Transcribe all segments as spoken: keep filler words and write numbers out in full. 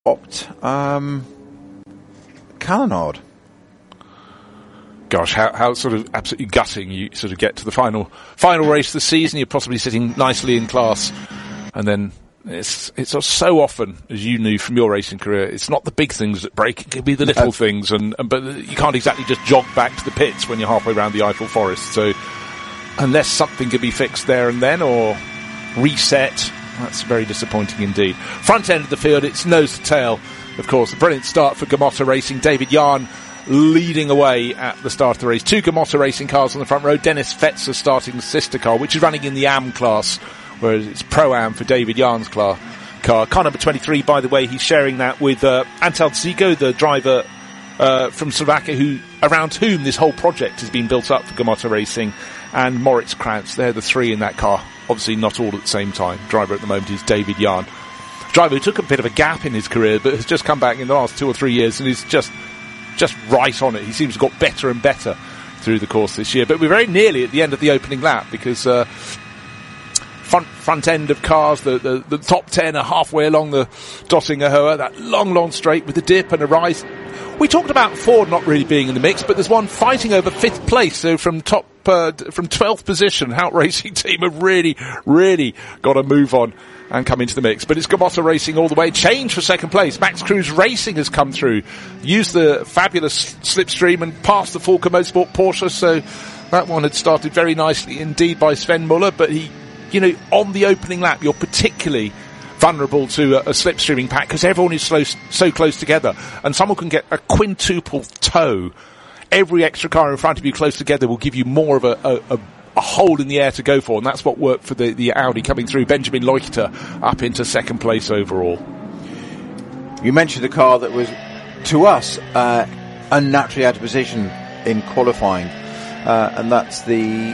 Opt, um, Callanard. Gosh, how, how sort of absolutely gutting you sort of get to the final final race of the season. You're possibly sitting nicely in class, and then it's it's so often, as you knew from your racing career, it's not the big things that break; it can be the little uh, things, and, and but you can't exactly just jog back to the pits when you're halfway around the Eiffel Forest. So, unless something can be fixed there and then or reset, that's very disappointing indeed. Front end of the field, it's nose to tail. Of course, a brilliant start for Gamotta Racing. David Yarn leading away at the start of the race. Two Gamotta Racing cars on the front row. Dennis Fetzer starting the sister car, which is running in the A M class, whereas it's Pro-Am for David Yarn's car. car. Car number twenty-three, by the way, he's sharing that with uh, Antal Zigo, the driver uh, from Slovakia, who around whom this whole project has been built up for Gamotta Racing, and Moritz Krantz. They're the three in that car. Obviously not all at the same time. Driver at the moment is David Yarn. Driver who took a bit of a gap in his career, but has just come back in the last two or three years and is just just right on it. He seems to have got better and better through the course this year. But we're very nearly at the end of the opening lap, because uh, front front end of cars, the, the, the top ten are halfway along the Döttinger Höhe, that long, long straight with a dip and a rise. We talked about Ford not really being in the mix, but there's one fighting over fifth place, so from top, uh, from twelfth position, Hout Racing team have really, really got to move on and come into the mix. But it's Gamotta Racing all the way. Change for second place. Max Cruz Racing has come through, used the fabulous slipstream and passed the Falke Motorsport Porsche, so that one had started very nicely indeed by Sven Muller, but he, you know, on the opening lap, you're particularly vulnerable to a, a slipstreaming pack because everyone is so, so close together, and someone can get a quintuple tow. Every extra car in front of you close together will give you more of a, a, a a hole in the air to go for, and that's what worked for the, the Audi coming through. Benjamin Leuchter up into second place overall. You mentioned a car that was, to us, uh, unnaturally out of position in qualifying, uh, and that's the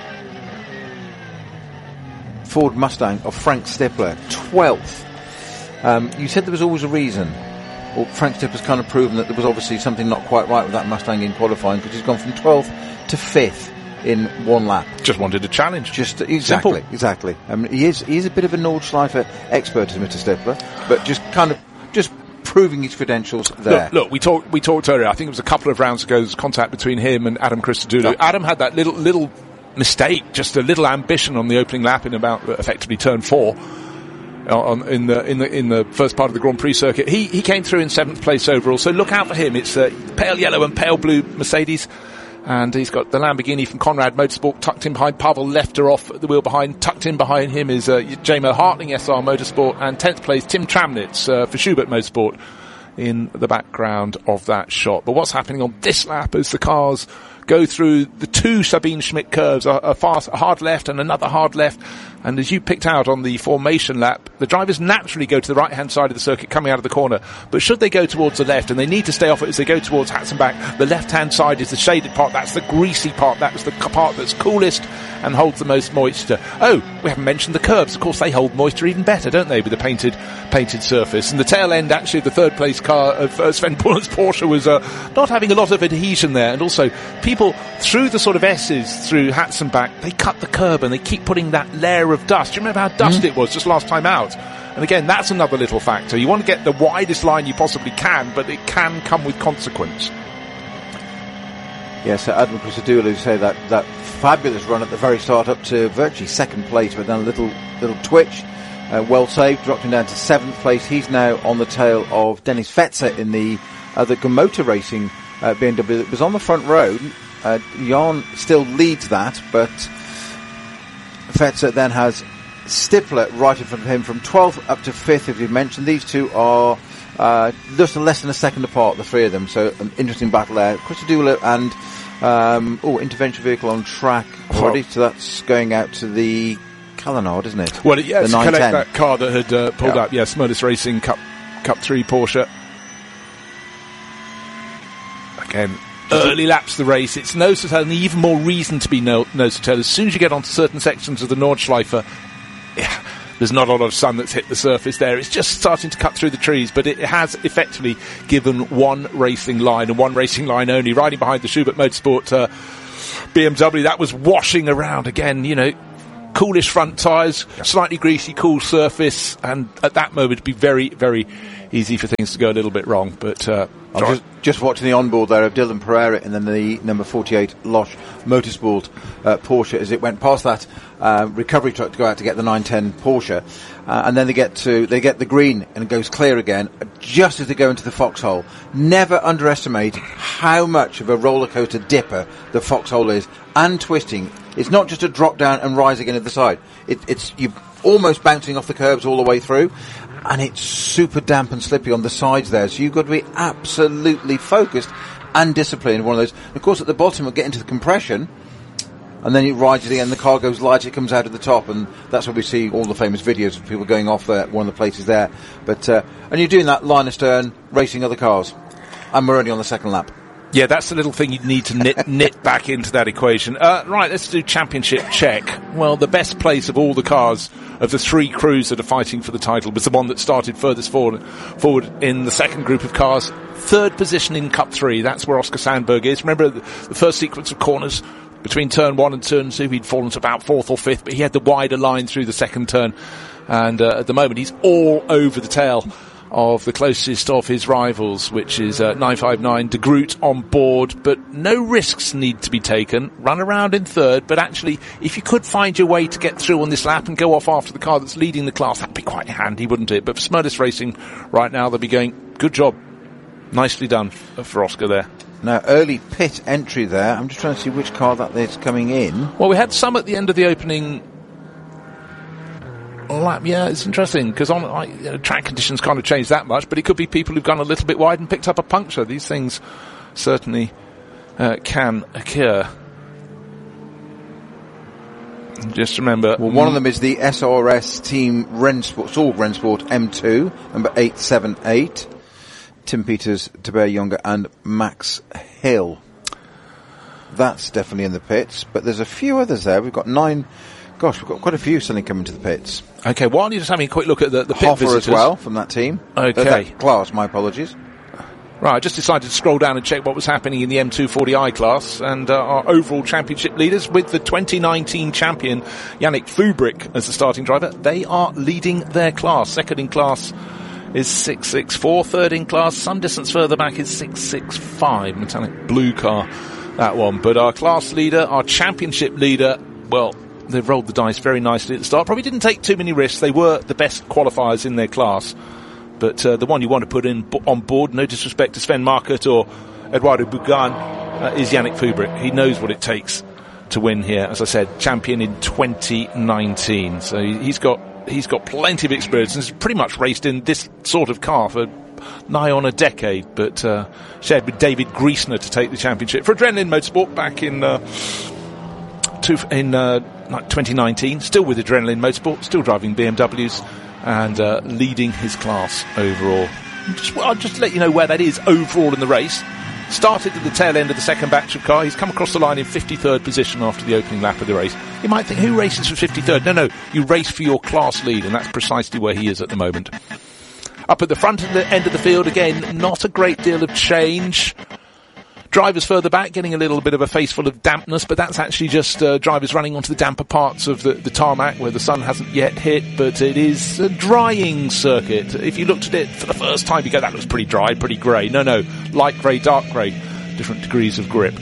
Ford Mustang of Frank Stippler, twelfth. Um, you said there was always a reason. Well, Frank Stippler's kind of proven that there was obviously something not quite right with that Mustang in qualifying, because he's gone from twelfth to fifth in one lap. Just wanted a challenge. Just exactly, Simple. exactly. I mean, he is he is a bit of a Nordschleifer expert, is Mister Stippler, but just kind of just proving his credentials there. Look, look we talked we talked earlier. I think it was a couple of rounds ago. There was contact between him and Adam Christodoulou. Oh. Adam had that little little mistake, just a little ambition on the opening lap in about uh, effectively turn four. On, in the in the in the first part of the Grand Prix circuit, he he came through in seventh place overall. So look out for him. It's a pale yellow and pale blue Mercedes. And he's got the Lamborghini from Conrad Motorsport tucked in behind. Pavel Lefter off at the wheel behind. Tucked in behind him is uh, J-Mo Hartling, S R Motorsport. And tenth place, Tim Tramnitz uh, for Schubert Motorsport in the background of that shot. But what's happening on this lap as the cars go through the two Sabine Schmidt curves, a, a fast, a hard left and another hard left. And as you picked out on the formation lap, the drivers naturally go to the right-hand side of the circuit coming out of the corner. But should they go towards the left, and they need to stay off it as they go towards Hatzenbach, the left-hand side is the shaded part. That's the greasy part. That's the part that's coolest and holds the most moisture. Oh, we haven't mentioned the curbs. Of course, they hold moisture even better, don't they, with the painted painted surface. And the tail end, actually, of the third-place car of uh, Sven Buller's Porsche was uh, not having a lot of adhesion there. And also, people, through the sort of S's, through Hatzenbach, they cut the curb and they keep putting that layer of dust. Do you remember how dusty mm. it was just last time out? And again, that's another little factor. You want to get the widest line you possibly can, but it can come with consequence. Yes, so Adam Christodoulou say that that fabulous run at the very start up to virtually second place, but then a little little twitch. Uh, well saved, dropped him down to seventh place. He's now on the tail of Dennis Fetzer in the other Gamotta Racing uh, B M W that was on the front row. Uh, Jan still leads that, but Fetzer then has Stippler right in front of him from twelfth up to fifth, as you mentioned. These two are uh, just less than a second apart, the three of them, so an interesting battle there. Christodoulou and um, oh, intervention vehicle on track already, so that's going out to the Callanard, isn't it? Well, yeah, to collect that car that had uh, pulled yeah. up. Yeah, Smurlis Racing Cup Cup three Porsche. Again, early laps of the race. It's nose to tail, and even more reason to be no, nose to tail. As soon as you get onto certain sections of the Nordschleife, yeah, there's not a lot of sun that's hit the surface there. It's just starting to cut through the trees, but it has effectively given one racing line, and one racing line only. Riding behind the Schubert Motorsport uh, B M W, that was washing around again, you know. coolish front tyres, yeah. slightly greasy, cool surface, and at that moment it'd be very, very easy for things to go a little bit wrong. But uh, I'm just, just watching the onboard there of Dylan Pereira and then the number forty-eight Losch Motorsport uh, Porsche as it went past that uh, recovery truck to go out to get the nine ten Porsche, uh, and then they get to they get the green and it goes clear again just as they go into the foxhole. Never underestimate how much of a roller coaster dipper the foxhole is, and twisting. It's not just a drop down and rise again at the side. It, it's you're almost bouncing off the curbs all the way through. And it's super damp and slippy on the sides there, so you've got to be absolutely focused and disciplined. One of those. And of course, at the bottom, we'll get into the compression, and then it rises again. The car goes light; it comes out at the top, and that's where we see all the famous videos of people going off there, one of the places there. But uh, and you're doing that line astern, racing other cars, and we're only on the second lap. Yeah, that's the little thing you need to knit, knit back into that equation. Uh, right, let's do championship check. Well, the best place of all the cars of the three crews that are fighting for the title was the one that started furthest forward, forward in the second group of cars. Third position in Cup three, that's where Oscar Sandberg is. Remember the, the first sequence of corners between turn one and turn two, he'd fallen to about fourth or fifth, but he had the wider line through the second turn. And uh, at the moment, he's all over the tail of the closest of his rivals, which is uh, nine five nine De Groot on board, but no risks need to be taken. Run around in third, but actually, if you could find your way to get through on this lap and go off after the car that's leading the class, that'd be quite handy, wouldn't it? But for Smurtis Racing right now, they'll be going, good job. Nicely done for Oscar there. Now, early pit entry there. I'm just trying to see which car that is coming in. Well, we had some at the end of the opening lap. Yeah, it's interesting because on like, you know, track conditions kind of changed that much, but it could be people who've gone a little bit wide and picked up a puncture. These things certainly uh, can occur. Just remember, well, one of them is the S R S team Rennsport, Sorg Rennsport M two, number eight seven eight. Tim Peters, Tabea Younger, and Max Hill. That's definitely in the pits, but there's a few others there. We've got nine. Gosh, we've got quite a few suddenly coming to the pits. Okay, while you're just having a quick look at the, the pit Hoffer visitors as well from that team. Okay, uh, that class. My apologies. Right, I just decided to scroll down and check what was happening in the M two forty i class, and uh, our overall championship leaders with the twenty nineteen champion Yannick Fubrick as the starting driver. They are leading their class. Second in class is six six four. Third in class, some distance further back, is six six five. Metallic blue car, that one. But our class leader, our championship leader, well, they've rolled the dice very nicely at the start. Probably didn't take too many risks. They were the best qualifiers in their class. But uh, the one you want to put in b- on board, no disrespect to Sven Markert or Eduardo Bugan, uh, is Yannick Fubrick. He knows what it takes to win here. As I said, champion in twenty nineteen. So he's got he's got plenty of experience and has pretty much raced in this sort of car for nigh on a decade. But uh, shared with David Griesner to take the championship for Adrenaline Motorsport back in uh, two, in uh, twenty nineteen. Still with Adrenaline Motorsport, still driving B M Ws. And uh, leading his class overall. Just, I'll just let you know where that is overall in the race. Started at the tail end of the second batch of car. He's come across the line in fifty-third position after the opening lap of the race. You might think, who races for fifty-third? No, no, you race for your class lead, and that's precisely where he is at the moment. Up at the front of the end of the field, again, not a great deal of change. Drivers further back getting a little bit of a face full of dampness, but that's actually just uh, drivers running onto the damper parts of the, the tarmac where the sun hasn't yet hit, but it is a drying circuit. If you looked at it for the first time, you go, that looks pretty dry, pretty grey. No, no, light grey, dark grey, different degrees of grip.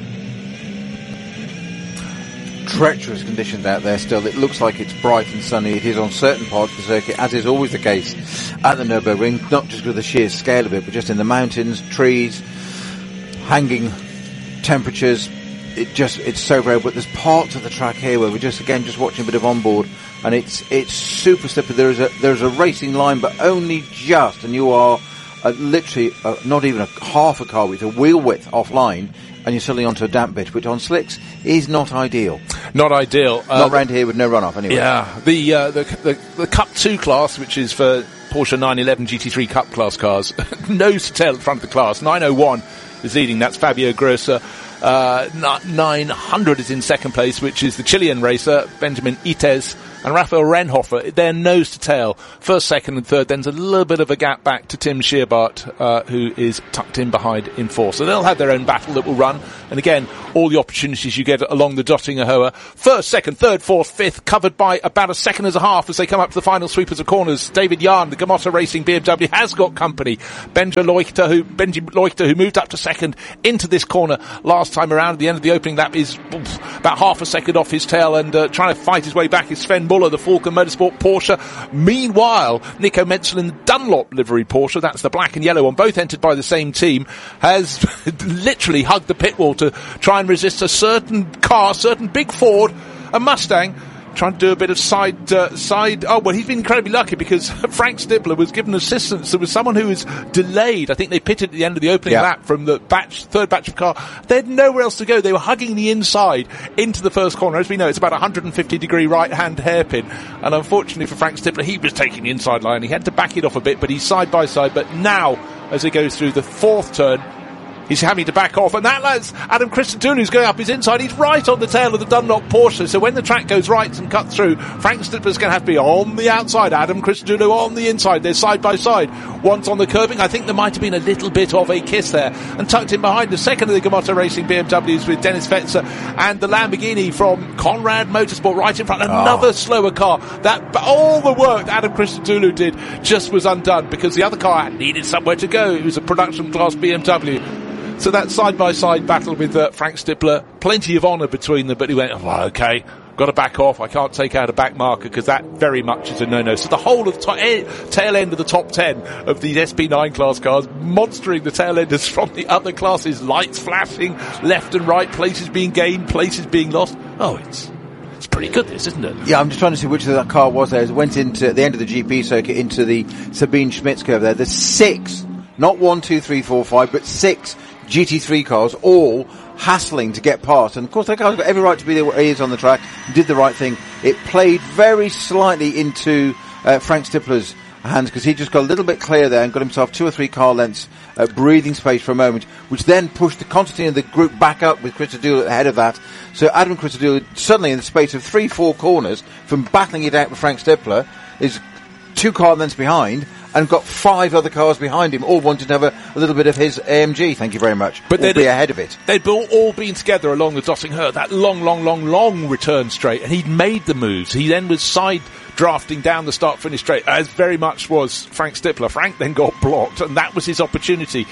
Treacherous conditions out there still. It looks like it's bright and sunny. It is on certain parts of the circuit, as is always the case at the Nürburgring, not just with the sheer scale of it, but just in the mountains, trees, hanging temperatures. It just, it's so rare, but there's parts of the track here where we're just, again, just watching a bit of onboard, and it's, it's super slippery. There is a, there's a racing line, but only just, and you are uh, literally uh, not even a half a car width, a wheel width offline, and you're suddenly onto a damp bit, which on slicks is not ideal. Not ideal. Uh, not around here with no runoff anyway. Yeah, the, uh, the, the, the Cup two class, which is for Porsche nine eleven G T three Cup class cars, nose to tail at the front of the class, nine oh one is leading, that's Fabio Grosser. Uh, nine hundred is in second place, which is the Chilean racer, Benjamin Ites, and Raphael Renhofer, they're nose to tail. First, second and third, then there's a little bit of a gap back to Tim Shearbart, uh, who is tucked in behind in fourth. So they'll have their own battle that will run. And again, all the opportunities you get along the Dottinger Hoa. First, second, third, fourth, fifth, covered by about a second and a half as they come up to the final sweepers of corners. David Yarn, the Gamotta Racing B M W, has got company. Benji Leuchter, who, Benji Leuchter, who moved up to second into this corner last time around at the end of the opening lap, is oof, about half a second off his tail, and uh, trying to fight his way back is Sven Muller, the Falcon Motorsport Porsche. Meanwhile, Nico Menzel in the Dunlop livery Porsche, that's the black and yellow one, both entered by the same team, has literally hugged the pit wall to try and resist a certain car, a certain big Ford, a Mustang, trying to do a bit of side, uh, side, oh, well, he's been incredibly lucky because Frank Stippler was given assistance. There was someone who was delayed. I think they pitted at the end of the opening yeah. lap from the batch, third batch of car. They had nowhere else to go. They were hugging the inside into the first corner. As we know, it's about a one hundred fifty degree right-hand hairpin. And unfortunately for Frank Stippler, he was taking the inside line. He had to back it off a bit, but he's side by side. But now, as he goes through the fourth turn, he's having to back off, and that lets Adam Christodoulou, who's going up his inside. He's right on the tail of the Dunlop Porsche, so when the track goes right and cut through, Frank Stippler's going to have to be on the outside, Adam Christodoulou on the inside. They're side by side. Once on the curbing, I think there might have been a little bit of a kiss there, and tucked in behind the second of the Gamotta Racing B M Ws with Dennis Fetzer, and the Lamborghini from Conrad Motorsport right in front. Another oh. slower car. That all the work that Adam Christodoulou did just was undone because the other car needed somewhere to go. It was a production class B M W. So that side-by-side battle with uh, Frank Stippler, plenty of honour between them, but he went, oh, okay, got to back off, I can't take out a back marker, because that very much is a no-no. So the whole of the to- eh, tail end of the top ten of these S P nine class cars, monstering the tail enders from the other classes, lights flashing left and right, places being gained, places being lost. Oh, it's... It's pretty good, this, isn't it? Yeah, I'm just trying to see which of that car was there. It went into the end of the G P circuit, into the Sabine Schmitz curve there. There's six, not one, two, three, four, five, but six G T three cars, all hassling to get past. And of course, that car's got every right to be there. He is on the track, did the right thing. It played very slightly into uh, Frank Stippler's hands because he just got a little bit clear there and got himself two or three car lengths uh, breathing space for a moment, which then pushed the Constantine and the group back up with Christodoulou ahead of that. So Adam Christodoulou, suddenly in the space of three, four corners, from battling it out with Frank Stippler, is two car lengths behind, and got five other cars behind him, all wanted to have a, a little bit of his A M G, thank you very much, but they'd be ahead of it. They'd all, all been together along the Dottinger Hoa, that long, long, long, long return straight, and he'd made the moves. He then was side drafting down the start-finish straight, as very much was Frank Stippler. Frank then got blocked, and that was his opportunity.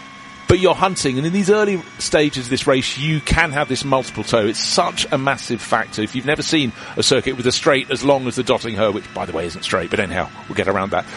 But you're hunting, and in these early stages of this race, you can have this multiple toe. It's such a massive factor. If you've never seen a circuit with a straight as long as the Dottinger Hoa, which, by the way, isn't straight, but anyhow, we'll get around that.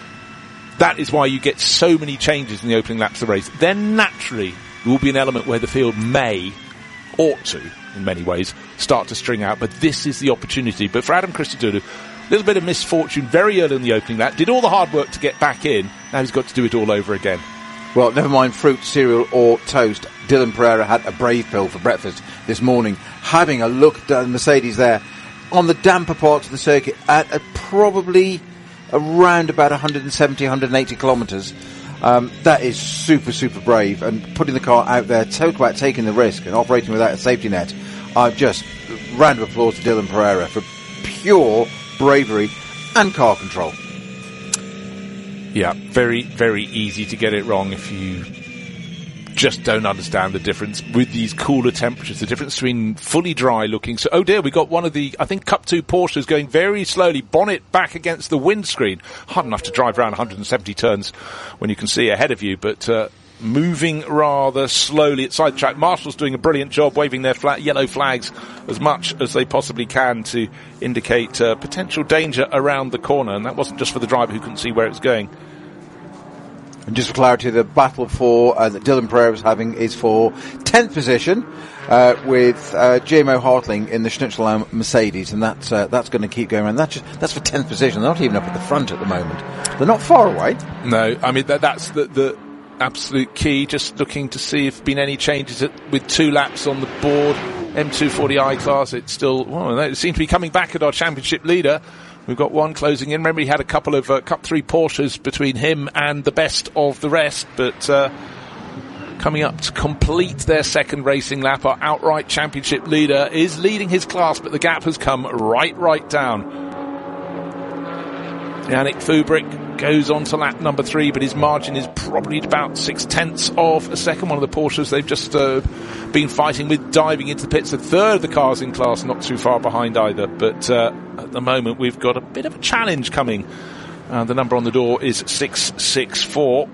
That is why you get so many changes in the opening laps of the race. Then naturally, there will be an element where the field may, ought to, in many ways, start to string out. But this is the opportunity. But for Adam Christodoulou, a little bit of misfortune very early in the opening lap. Did all the hard work to get back in. Now he's got to do it all over again. Well, never mind fruit, cereal or toast. Dylan Pereira had a brave pill for breakfast this morning. Having a look at the Mercedes there on the damper parts of the circuit at a probably around about one hundred seventy, one hundred eighty kilometres. Um, that is super, super brave. And putting the car out there, talk about taking the risk and operating without a safety net. Uh, just round of applause to Dylan Pereira for pure bravery and car control. Yeah, very, very easy to get it wrong if you just don't understand the difference with these cooler temperatures, the difference between fully dry looking. So, oh dear, we got one of the, I think, Cup two Porsches going very slowly, bonnet back against the windscreen. Hard enough to drive around one hundred seventy turns when you can see ahead of you, but uh, moving rather slowly at side track. Marshall's doing a brilliant job waving their flat yellow flags as much as they possibly can to indicate uh, potential danger around the corner, and that wasn't just for the driver who couldn't see where it was going. And just for clarity, the battle for uh, that Dylan Pereira was having is for tenth position uh, with uh, J M O Hartling in the Schnitzel Mercedes, and that's uh, that's going to keep going around. That's just, that's for tenth position. They're not even up at the front at the moment. They're not far away. No, I mean that, that's the, the absolute key. Just looking to see if been any changes at, with two laps on the board. M two forty i class. It's still well, it seems to be coming back at our championship leader. We've got one closing in. Remember, he had a couple of uh, Cup three Porsches between him and the best of the rest, but uh, coming up to complete their second racing lap. Our outright championship leader is leading his class, but the gap has come right, right down. Yannick Fubrick goes on to lap number three, but his margin is probably about six tenths of a second. One of the Porsches they've just uh, been fighting with, diving into the pits. The third of the cars in class, not too far behind either. But uh, at the moment, we've got a bit of a challenge coming. Uh, the number on the door is six six four.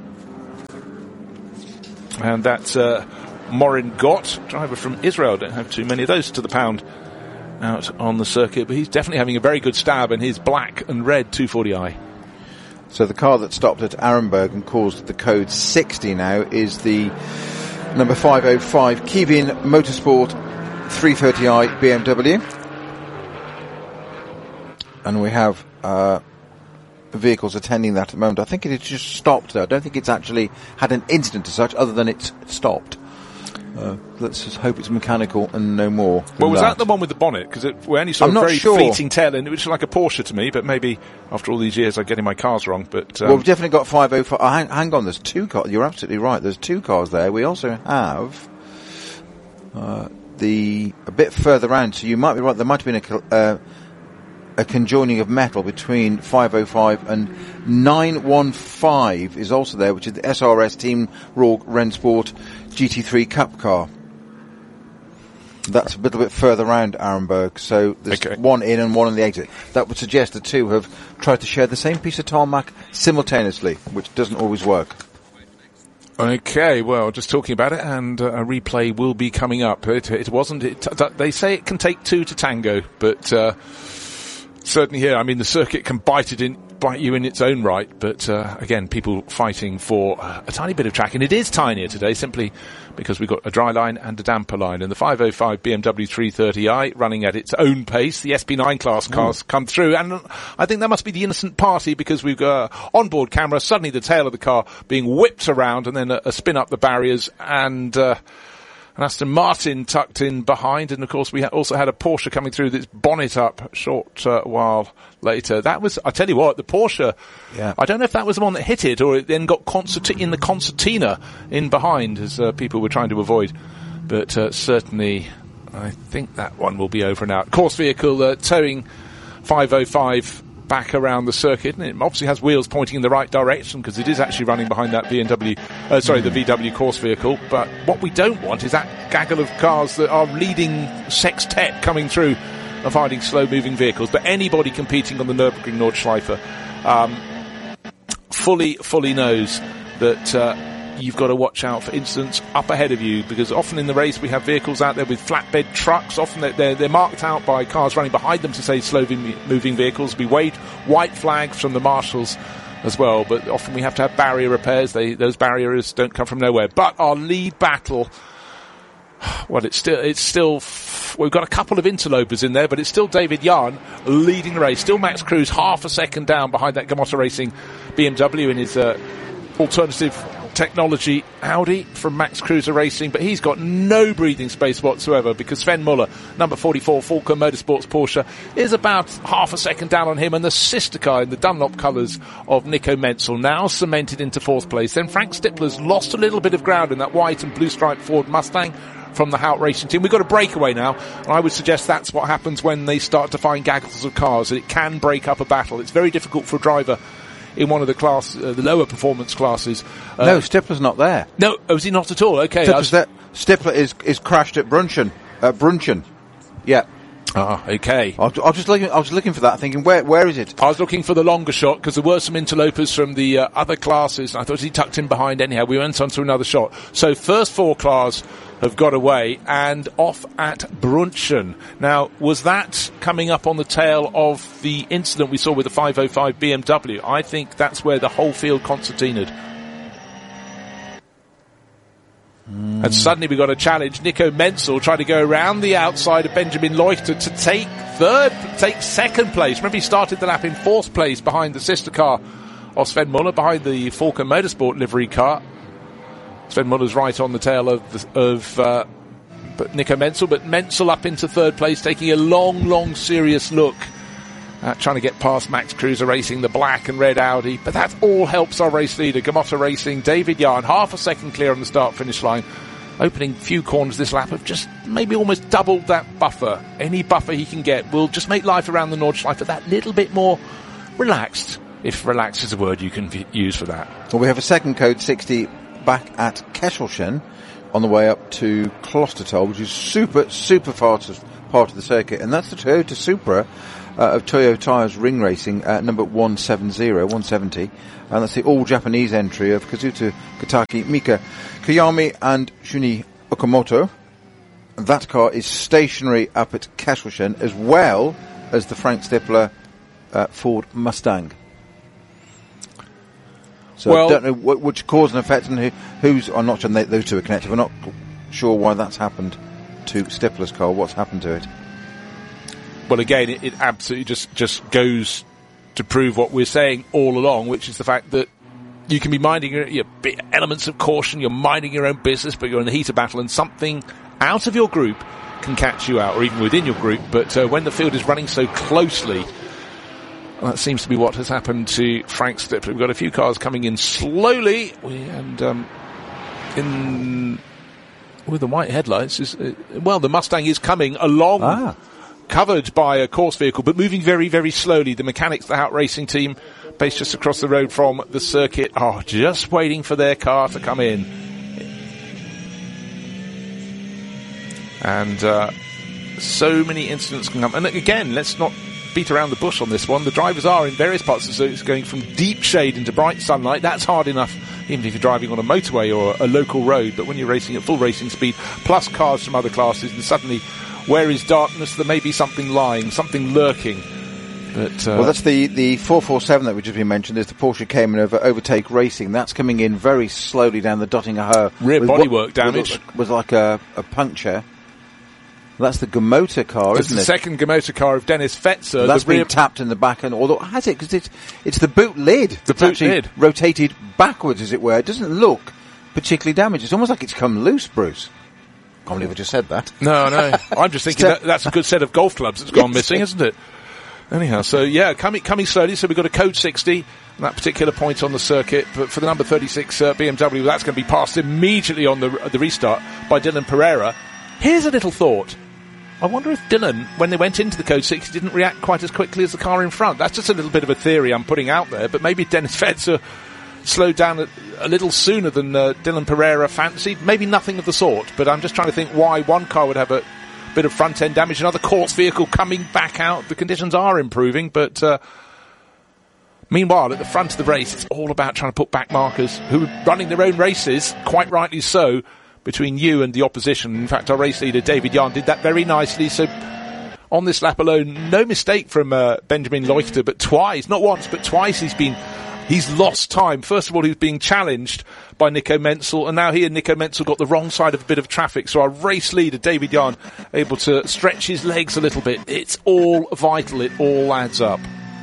And that's uh, Morin Gott, driver from Israel. Don't have too many of those to the pound out on the circuit, but he's definitely having a very good stab in his black and red two forty i. So the car that stopped at Arenberg and caused the code sixty now is the number five oh five Kevin Motorsport three thirty i B M W. And we have uh, vehicles attending that at the moment. I think it has just stopped though. I don't think it's actually had an incident as such, other than it's stopped. Uh, let's just hope it's mechanical and no more. Well, was that. that the one with the bonnet? Because we only saw I'm a not very sure. fleeting tail end. It was like a Porsche to me, but maybe after all these years I'm getting my cars wrong. But um, well, we've definitely got five oh five. Oh, hang, hang on, there's two cars. You're absolutely right. There's two cars there. We also have uh, the a bit further round. So you might be right. There might have been a uh, a conjoining of metal between five oh five and nine one five is also there, which is the S R S Team Raw Rennsport G T three Cup car. That's a little bit further round Arenberg, so there's okay. one in and one on the exit. That would suggest the two have tried to share the same piece of tarmac simultaneously, which doesn't always work. Okay, well, just talking about it, and uh, a replay will be coming up. It, it wasn't. It, t- they say it can take two to tango, but uh, certainly here, I mean, the circuit can bite it in, bite you in its own right. But uh, again, people fighting for a tiny bit of track, and it is tinier today, simply because we've got a dry line and a damper line. And the five oh five B M W three thirty i running at its own pace. The S P nine class cars Ooh. come through, and I think that must be the innocent party, because we've got uh, onboard camera, suddenly the tail of the car being whipped around, and then a, a spin up the barriers, and uh, an Aston Martin tucked in behind. And of course we ha- also had a Porsche coming through with its bonnet up a short uh, while later. That was, I tell you what, the Porsche, yeah. I don't know if that was the one that hit it, or it then got concert- in the concertina in behind, as uh, people were trying to avoid. But uh, certainly, I think that one will be over and out. Course vehicle uh, towing five oh five back around the circuit, and it obviously has wheels pointing in the right direction, because it is actually running behind that B M W, uh, sorry, the V W course vehicle. But what we don't want is that gaggle of cars that are leading sextet coming through of hiding slow-moving vehicles. But anybody competing on the Nürburgring Nordschleife um, fully, fully knows that uh, you've got to watch out for incidents up ahead of you, because often in the race we have vehicles out there with flatbed trucks. Often they're, they're, they're marked out by cars running behind them to say slow-moving vehicles. We wave white flags from the marshals as well, but often we have to have barrier repairs. They, those barriers don't come from nowhere. But our lead battle, well, it's still, it's still, we've got a couple of interlopers in there, but it's still David Yarn leading the race. Still Max Cruz half a second down behind that Gamotta Racing B M W in his uh, alternative technology Audi from Max Cruiser Racing, but he's got no breathing space whatsoever, because Sven Muller, number forty-four, Falcon Motorsports Porsche, is about half a second down on him, and the sister car in the Dunlop colours of Nico Menzel now cemented into fourth place. Then Frank Stippler's lost a little bit of ground in that white and blue striped Ford Mustang from the Hout Racing team. We've got a breakaway now, and I would suggest that's what happens when they start to find gaggles of cars. It can break up a battle. It's very difficult for a driver in one of the class, uh, the lower performance classes. Uh, no, Stippler's not there. No, oh, is he not at all? Okay. Stippler's there. Stippler is, is crashed at Brunchen. Uh, Brunchen. Yeah. Ah, okay. I was, I was just looking. I was looking for that, thinking, where, where is it? I was looking for the longer shot, because there were some interlopers from the uh, other classes, and I thought he tucked in behind anyhow. We went on to another shot. So first four cars have got away and off at Brunchen. Now, was that coming up on the tail of the incident we saw with the five oh five B M W? I think that's where the whole field concertinaed. Mm. And suddenly we got a challenge. Nico Menzel tried to go around the outside of Benjamin Leuchter to take third, take second place. Remember, he started the lap in fourth place behind the sister car of Sven Muller, behind the Falcon Motorsport livery car. Sven Muller's right on the tail of, of uh, but Nico Menzel, but Menzel up into third place, taking a long, long, serious look uh, trying to get past Max Cruiser Racing, the black and red Audi. But that all helps our race leader, Gamotta Racing, David Yarn, half a second clear on the start-finish line. Opening few corners this lap have just maybe almost doubled that buffer. Any buffer he can get will just make life around the Nordschleife that little bit more relaxed, if relaxed is a word you can v- use for that. Well, we have a second code sixty back at Kesselchen on the way up to Klostertal, which is super, super fastest part of the circuit, and that's the Toyota Supra uh, of Toyo Tires Ring Racing at number one seventy, one seventy, and that's the all-Japanese entry of Kazuta Kataki, Mika Koyami and Shuni Okamoto. That car is stationary up at Kesselchen, as well as the Frank Stippler uh, Ford Mustang. So well, I don't know what, which cause and effect, and who, who's. I'm not sure they, those two are connected. We're not sure why that's happened to Stippler's car. What's happened to it? Well, again, it, it absolutely just, just goes to prove what we're saying all along, which is the fact that you can be minding your, your elements of caution, you're minding your own business, but you're in the heat of battle, and something out of your group can catch you out, or even within your group. But uh, when the field is running so closely, well, that seems to be what has happened to Frank Stippler. We've got a few cars coming in slowly, and um, in with the white headlights. Is uh, well, the Mustang is coming along, ah. covered by a course vehicle, but moving very, very slowly. The mechanics, the Hout Racing team, based just across the road from the circuit, are just waiting for their car to come in. And uh, so many incidents can come. And again, let's not beat around the bush on this one. The drivers are in various parts of the circuit going from deep shade into bright sunlight. That's hard enough, even if you're driving on a motorway or a local road. But when you're racing at full racing speed, plus cars from other classes, and suddenly, where is darkness? There may be something lying, something lurking. But, uh, well, that's the, the four forty-seven that we just been mentioned. There's the Porsche Cayman over Overtake Racing. That's coming in very slowly down the Dottinger rear bodywork damage. Was, was like a, a puncture. That's the Gamotta car, That's isn't the it? the second Gamotta car of Dennis Fetzer. That's the rear been tapped in the back, and although has it? Because it's it's the boot lid. The it's boot actually lid rotated backwards, as it were. It doesn't look particularly damaged. It's almost like it's come loose, Bruce. I can't believe I just said that. No, no. I'm just thinking that, that's a good set of golf clubs that's gone missing, isn't it? Anyhow, so yeah, coming coming slowly. So we've got a code sixty, that particular point on the circuit. But for the number thirty-six uh, B M W, that's going to be passed immediately on the the restart by Dylan Pereira. Here's a little thought. I wonder if Dylan, when they went into the code sixty, didn't react quite as quickly as the car in front. That's just a little bit of a theory I'm putting out there. But maybe Dennis Fetzer slowed down a, a little sooner than uh, Dylan Pereira fancied. Maybe nothing of the sort. But I'm just trying to think why one car would have a bit of front-end damage, another course vehicle coming back out. The conditions are improving, but uh, meanwhile, at the front of the race, it's all about trying to put back markers who are running their own races, quite rightly so, between you and the opposition. In fact, our race leader, David Yarn, did that very nicely. So on this lap alone, no mistake from uh, Benjamin Leuchter, but twice, not once, but twice he's been, he's lost time. First of all, he was being challenged by Nico Menzel, and now he and Nico Menzel got the wrong side of a bit of traffic. So our race leader, David Yarn, able to stretch his legs a little bit. It's all vital. It all adds up.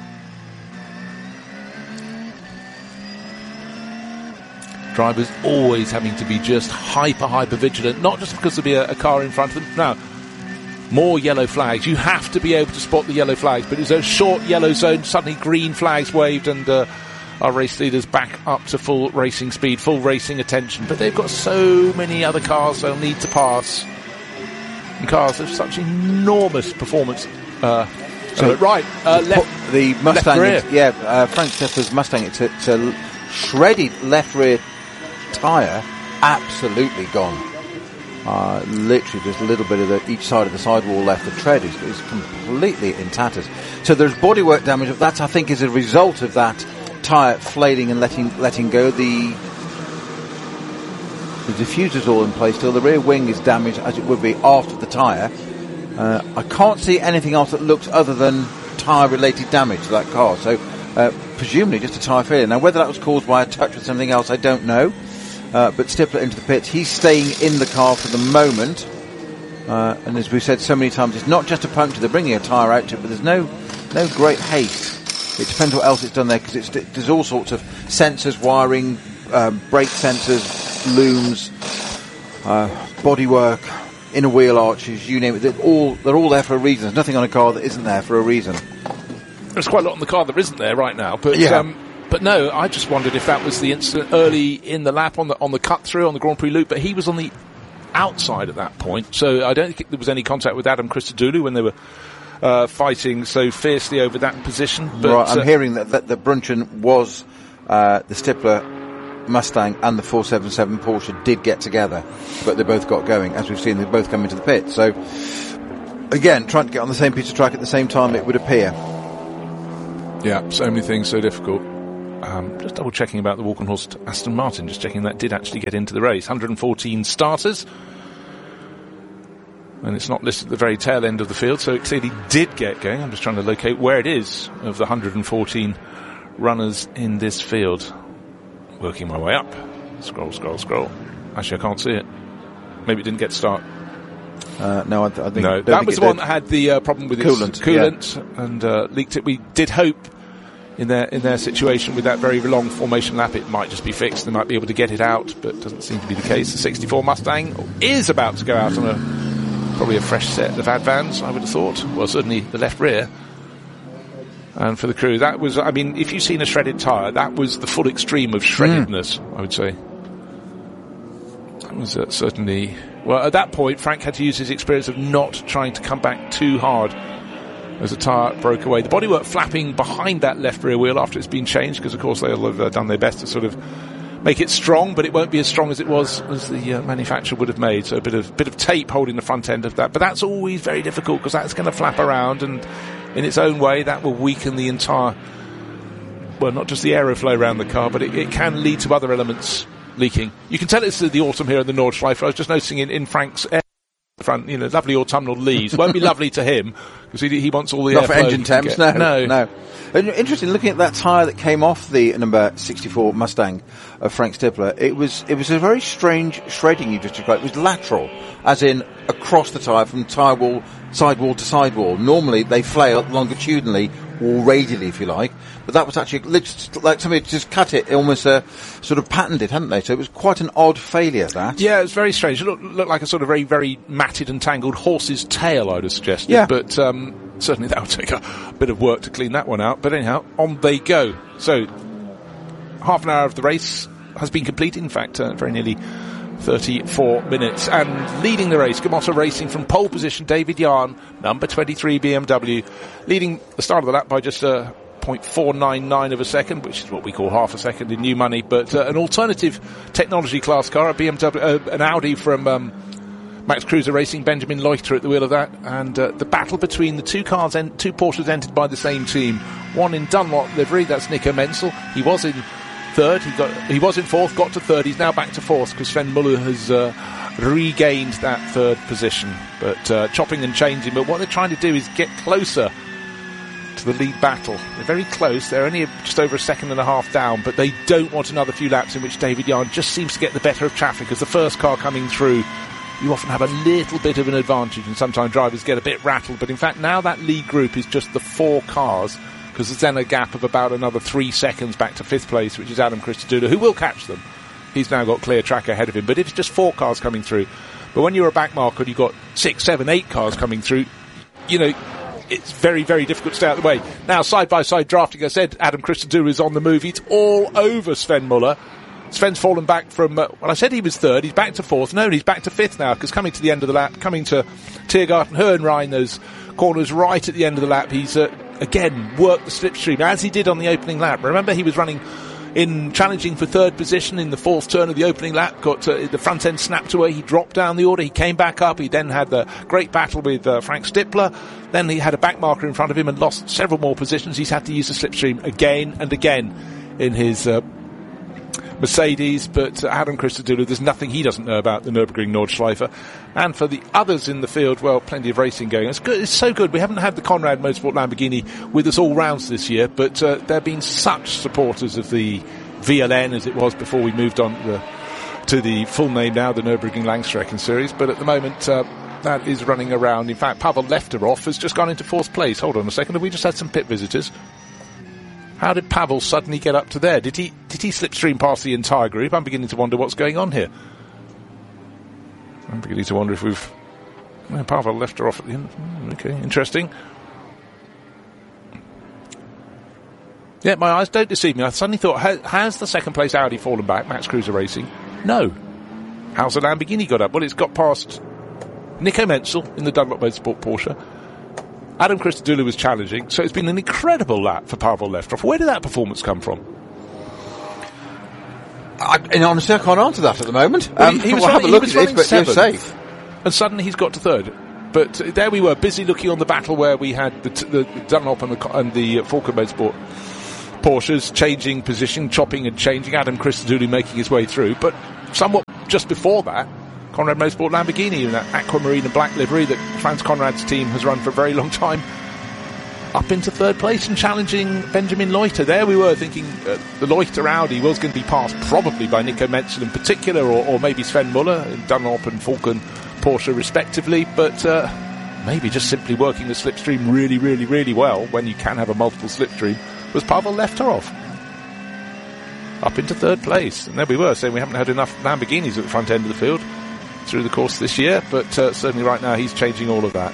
Drivers always having to be just hyper, hyper vigilant, not just because there'll be a, a car in front of them. Now, more yellow flags. You have to be able to spot the yellow flags, but it's a short yellow zone, suddenly green flags waved, and uh, our race leaders back up to full racing speed, full racing attention. But they've got so many other cars they'll need to pass. And cars of such enormous performance. Uh, so, uh, right, uh, left, the Mustang, left rear. yeah, uh, Frank Stippler's Mustang, it's a, it's a shredded left rear tyre, absolutely gone. Uh, literally just a little bit of the, each side of the sidewall left. The tread is, is completely in tatters. So there's bodywork damage. That, I think, is a result of that tyre flailing and letting letting go. The the diffuser's all in place still. The rear wing is damaged, as it would be after the tyre. Uh, I can't see anything else that looks other than tyre-related damage to that car. So uh, presumably just a tyre failure. Now, whether that was caused by a touch with something else, I don't know. Uh, but Stippler into the pits. He's staying in the car for the moment. Uh, and as we've said so many times, it's not just a puncture. They're bringing a tyre out to it, but there's no no great haste. It depends what else it's done there, because it's, there's all sorts of sensors, wiring, um, brake sensors, looms, uh, bodywork, inner wheel arches, you name it. They're all, they're all there for a reason. There's nothing on a car that isn't there for a reason. there's quite a lot on the car that isn't there right now, but yeah. um, but no, I just wondered if that was the incident early in the lap on the on the cut through on the Grand Prix loop, but he was on the outside at that point, so I don't think there was any contact with Adam Christodoulou when they were uh, fighting so fiercely over that position. But, right, I'm uh, hearing that, that, that Brunchen was uh, the Stippler Mustang and the four seventy-seven Porsche did get together, but they both got going. As we've seen, they both come into the pit. So, again, trying to get on the same piece of track at the same time, it would appear. Yeah, so many things so difficult. Um, just double checking about the Walkenhorst Aston Martin, just checking that did actually get into the race. one hundred fourteen starters. And it's not listed at the very tail end of the field, so it clearly did get going. I'm just trying to locate where it is of the one hundred fourteen runners in this field. Working my way up. Scroll, scroll, scroll. Actually, I can't see it. Maybe it didn't get to start. Uh, no, I, th- I think... No, that was the one that had the uh, problem with coolant, its coolant yeah. and uh, leaked it. We did hope in their in their situation with that very long formation lap it might just be fixed. They might be able to get it out, but it doesn't seem to be the case. The sixty-four Mustang is about to go out on a probably a fresh set of Advans, I would have thought. Well, certainly the left rear. And for the crew, that was, I mean, if you've seen a shredded tyre, that was the full extreme of shreddedness, mm. I would say. That was uh, certainly... Well, at that point, Frank had to use his experience of not trying to come back too hard as the tyre broke away. The bodywork flapping behind that left rear wheel after it's been changed, because, of course, they'll have uh, done their best to sort of make it strong, but it won't be as strong as it was as the uh, manufacturer would have made. So a bit of bit of tape holding the front end of that. But that's always very difficult, because that's going to flap around, and in its own way, that will weaken the entire, well, not just the aeroflow around the car, but it, it can lead to other elements leaking. You can tell it's the autumn here in the Nordschleife. I was just noticing in, in Frank's air front, you know, lovely autumnal leaves. Won't be lovely to him, because he, he wants all the not airflow. Not for engine temps, no, no. no. And interesting, looking at that tyre that came off the number sixty-four Mustang of Frank Stippler, it was it was a very strange shredding you just described. It was lateral, as in across the tyre from tyre wall, sidewall to sidewall. Normally they flail longitudinally or radially, if you like, but that was actually like somebody just cut it, almost uh, sort of patterned it, hadn't they? So it was quite an odd failure, that. Yeah, it was very strange. It looked, looked like a sort of very, very matted and tangled horse's tail, I would have suggested. Yeah. But um, certainly that would take a bit of work to clean that one out. But anyhow, on they go. So half an hour of the race has been completed. In fact, uh, very nearly thirty-four minutes. And leading the race, Gamotta Racing from pole position, David Yarn, number twenty-three B M W, leading the start of the lap by just a uh, zero point four nine nine of a second, which is what we call half a second in new money. But uh, an alternative technology class car, a B M W, uh, an Audi from um, Max Cruiser Racing, Benjamin Leuchter at the wheel of that. And uh, the battle between the two cars, en- two Porsches entered by the same team. One in Dunlop livery, that's Nico Menzel. He was in third, he got he was in fourth, got to third, he's now back to fourth, because Sven Muller has uh, regained that third position. But uh, chopping and changing, but what they're trying to do is get closer to the lead battle. They're very close, they're only just over a second and a half down, but they don't want another few laps in which David Yarn just seems to get the better of traffic. As the first car coming through, you often have a little bit of an advantage, and sometimes drivers get a bit rattled. But in fact, now that lead group is just the four cars, because there's then a gap of about another three seconds back to fifth place, which is Adam Christodoulou, who will catch them. He's now got clear track ahead of him, but it's just four cars coming through. But when you're a back marker and you've got six, seven, eight cars coming through, you know, it's very, very difficult to stay out of the way. Now, side-by-side drafting, I said, Adam Christodoulou is on the move. He's all over Sven Muller. Sven's fallen back from, uh, well, I said he was third, he's back to fourth. No, he's back to fifth now, because coming to the end of the lap, coming to Tiergarten, Hohenrhein, those corners right at the end of the lap, he's, uh, again, worked the slipstream, as he did on the opening lap. Remember, he was running in, challenging for third position in the fourth turn of the opening lap, got uh, the front end snapped away, he dropped down the order, he came back up, he then had the great battle with uh, Frank Stippler, then he had a back marker in front of him and lost several more positions. He's had to use the slipstream again and again in his uh, Mercedes, but uh, Adam Christodoulou, there's nothing he doesn't know about the Nürburgring Nordschleife. And for the others in the field, well, plenty of racing going. It's good. It's so good. We haven't had the Conrad Motorsport Lamborghini with us all rounds this year, but uh, there have been such supporters of the V L N as it was before we moved on to the, to the full name now, the Nürburgring Langstrecken Series. But at the moment, uh, that is running around. In fact, Pavel Lefterov has just gone into fourth place. Hold on a second. Have we just had some pit visitors? How did Pavel suddenly get up to there? Did he did he slipstream past the entire group? I'm beginning to wonder what's going on here. I'm beginning to wonder if we've... Well, Pavel left her off at the end. Mm, okay, interesting. Yeah, my eyes don't deceive me. I suddenly thought, has, has the second place Audi fallen back, Max Cruiser Racing? No. How's the Lamborghini got up? Well, it's got past Nico Menzel in the Dunlop Motorsport Porsche. Adam Christodoulou was challenging, so it's been an incredible lap for Pavel Leftrov. Where did that performance come from? I, and honestly, I can't answer that at the moment. Well, um, he, he was we'll running, have a look he was at this, but seventh, you're safe. And suddenly he's got to third. But uh, there we were, busy looking on the battle where we had the, t- the Dunlop and the, and the uh, Falken Motorsport Porsches changing position, chopping and changing. Adam Christodoulou making his way through. But somewhat just before that, Conrad Motorsport Lamborghini in that aquamarine and black livery that Franz Conrad's team has run for a very long time, up into third place and challenging Benjamin Loiter. There we were thinking uh, the Loiter Audi was going to be passed probably by Nico Menzel in particular, or, or maybe Sven Muller in Dunlop and Falken Porsche respectively, but uh, maybe just simply working the slipstream really, really, really well when you can have a multiple slipstream was Pavel Lefterov. Up into third place. And there we were saying we haven't had enough Lamborghinis at the front end of the field through the course this year, but uh, certainly right now he's changing all of that.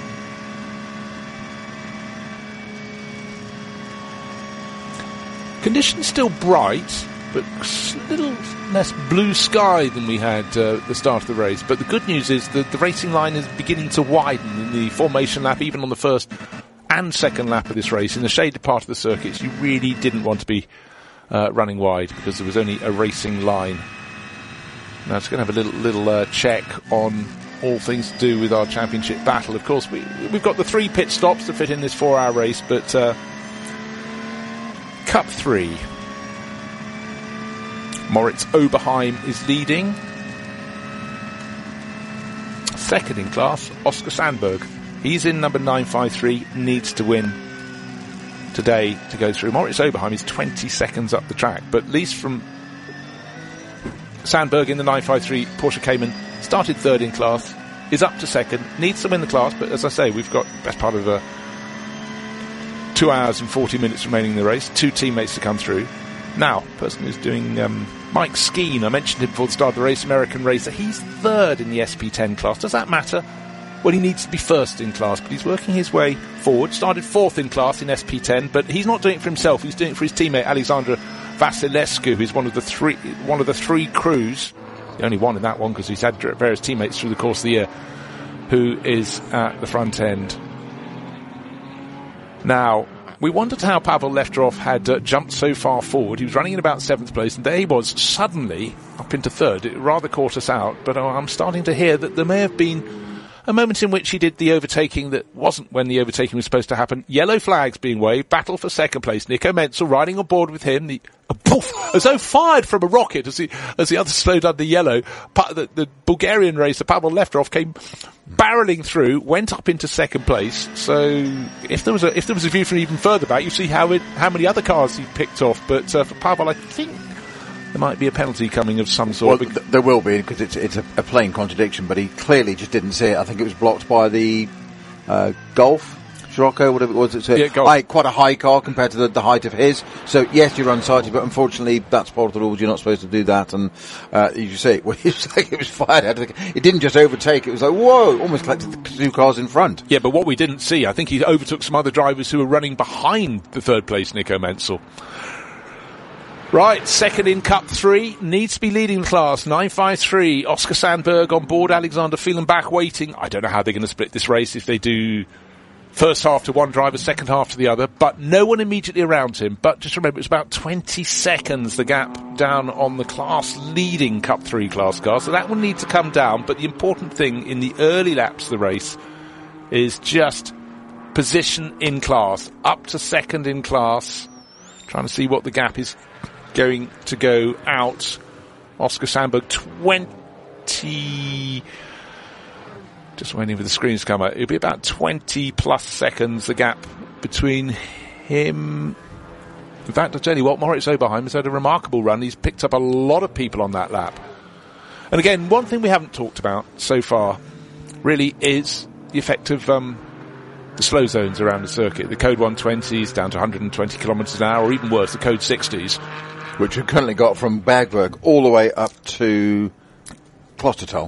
Conditions still bright, but a little less blue sky than we had uh, at the start of the race. But the good news is that the racing line is beginning to widen in the formation lap, even on the first and second lap of this race. In the shaded part of the circuits, you really didn't want to be uh, running wide because there was only a racing line. Now, it's going to have a little, little uh, check on all things to do with our championship battle. Of course, we, we've got the three pit stops to fit in this four-hour race, but... Uh, Cup three. Moritz Oberheim is leading. Second in class, Oscar Sandberg. He's in number nine five three, needs to win today to go through. Moritz Oberheim is twenty seconds up the track, but at least from Sandberg in the nine five three Porsche Cayman, started third in class, is up to second, needs to win the class, but as I say, we've got best part of a Two hours and forty minutes remaining in the race. Two teammates to come through. Now, person who's doing um, Mike Skeen, I mentioned him before the start of the race, American racer. He's third in the S P ten class. Does that matter? Well, he needs to be first in class, but he's working his way forward. Started fourth in class in S P ten, but he's not doing it for himself. He's doing it for his teammate Alexandra Vasilescu, who's one of the three, one of the three crews. The only one in that one because he's had various teammates through the course of the year, who is at the front end. Now, we wondered how Pavel Lefterov had uh, jumped so far forward. He was running in about seventh place, and there he was, suddenly up into third. It rather caught us out, but uh, I'm starting to hear that there may have been a moment in which he did the overtaking that wasn't when the overtaking was supposed to happen. Yellow flags being waved, battle for second place. Nico Menzel riding on board with him, the, a poof, as though fired from a rocket as the, as the others slowed under yellow. Pa- the, the Bulgarian racer, Pavel Lefterov, came barreling through, went up into second place. So if there was a, if there was a view from even further back, you see how it, how many other cars he picked off. But uh, for Pavel, I think there might be a penalty coming of some sort. Well, th- there will be, because it's it's a, a plain contradiction, but he clearly just didn't see it. I think it was blocked by the uh, Golf, Scirocco, whatever it was. It's a, yeah, Golf. high, quite a high car compared to the, the height of his. So, yes, you're unsighted, but unfortunately, that's part of the rules. You're not supposed to do that. And uh, you say, well, it was like it was fired out of the... It didn't just overtake. It was like, whoa, almost like the two cars in front. Yeah, but what we didn't see, I think he overtook some other drivers who were running behind the third place Nico Menzel. Right, second in Cup three, needs to be leading the class, nine five three, Oscar Sandberg on board, Alexander Fehlenbach waiting. I don't know how they're going to split this race, if they do first half to one driver, second half to the other, but no one immediately around him. But just remember, it's about twenty seconds, the gap down on the class leading Cup three class car, so that will need to come down. But the important thing in the early laps of the race is just position in class, up to second in class, trying to see what the gap is going to go out. Oscar Sandberg, twenty... Just waiting for the screens to come out. It'll be about twenty plus seconds, the gap between him. In fact, I'll tell you what, Moritz Oberheim has had a remarkable run. He's picked up a lot of people on that lap. And again, one thing we haven't talked about so far really is the effect of um, the slow zones around the circuit. The code one twenties down to one hundred twenty kilometres an hour, or even worse, the code sixties. Which we've currently got from Bergwerk all the way up to Klostertal.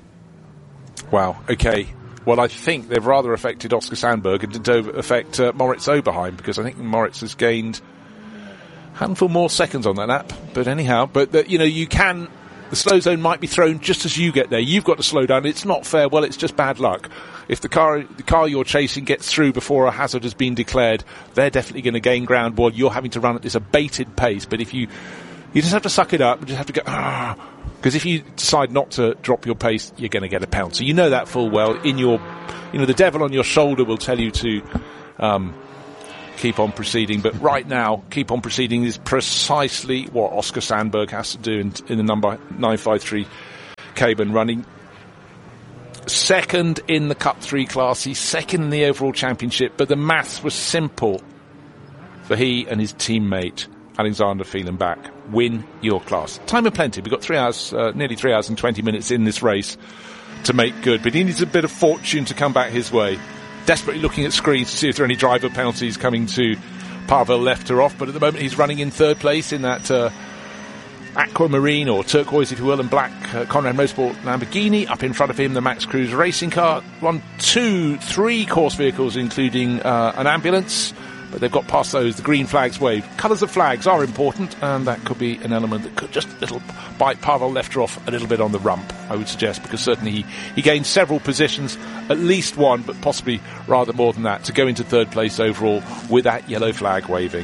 Wow, okay. Well, I think they've rather affected Oscar Sandberg and didn't affect uh, Moritz Oberheim, because I think Moritz has gained handful more seconds on that lap, but anyhow, but the, you know, you can, the slow zone might be thrown just as you get there. You've got to slow down. It's not fair. Well, it's just bad luck. If the car, the car you're chasing gets through before a hazard has been declared, they're definitely going to gain ground while you're having to run at this abated pace. But if you, you just have to suck it up and just have to go, ah, because if you decide not to drop your pace, you're going to get a penalty. You know that full well. In your, you know, the devil on your shoulder will tell you to, um, keep on proceeding, but right now, keep on proceeding is precisely what Oscar Sandberg has to do in, in the number nine five three Cayman, running second in the Cup three class. He's second in the overall championship, but the maths was simple for he and his teammate, Alexander Fehlenbach. Win your class. Time of plenty. We've got three hours, uh, nearly three hours and twenty minutes in this race to make good, but he needs a bit of fortune to come back his way. Desperately looking at screens to see if there are any driver penalties coming to Pavel Lefterov, but at the moment he's running in third place in that uh, aquamarine or turquoise, if you will, and black uh, Conrad Motorsport Lamborghini. Up in front of him, the Max Cruz racing car. One, two, three course vehicles, including uh, an ambulance, but they've got past those. The green flags wave. Colours of flags are important, and that could be an element that could just a little bite Pavel Lefterov a little bit on the rump, I would suggest, because certainly he, he gained several positions, at least one, but possibly rather more than that, to go into third place overall with that yellow flag waving.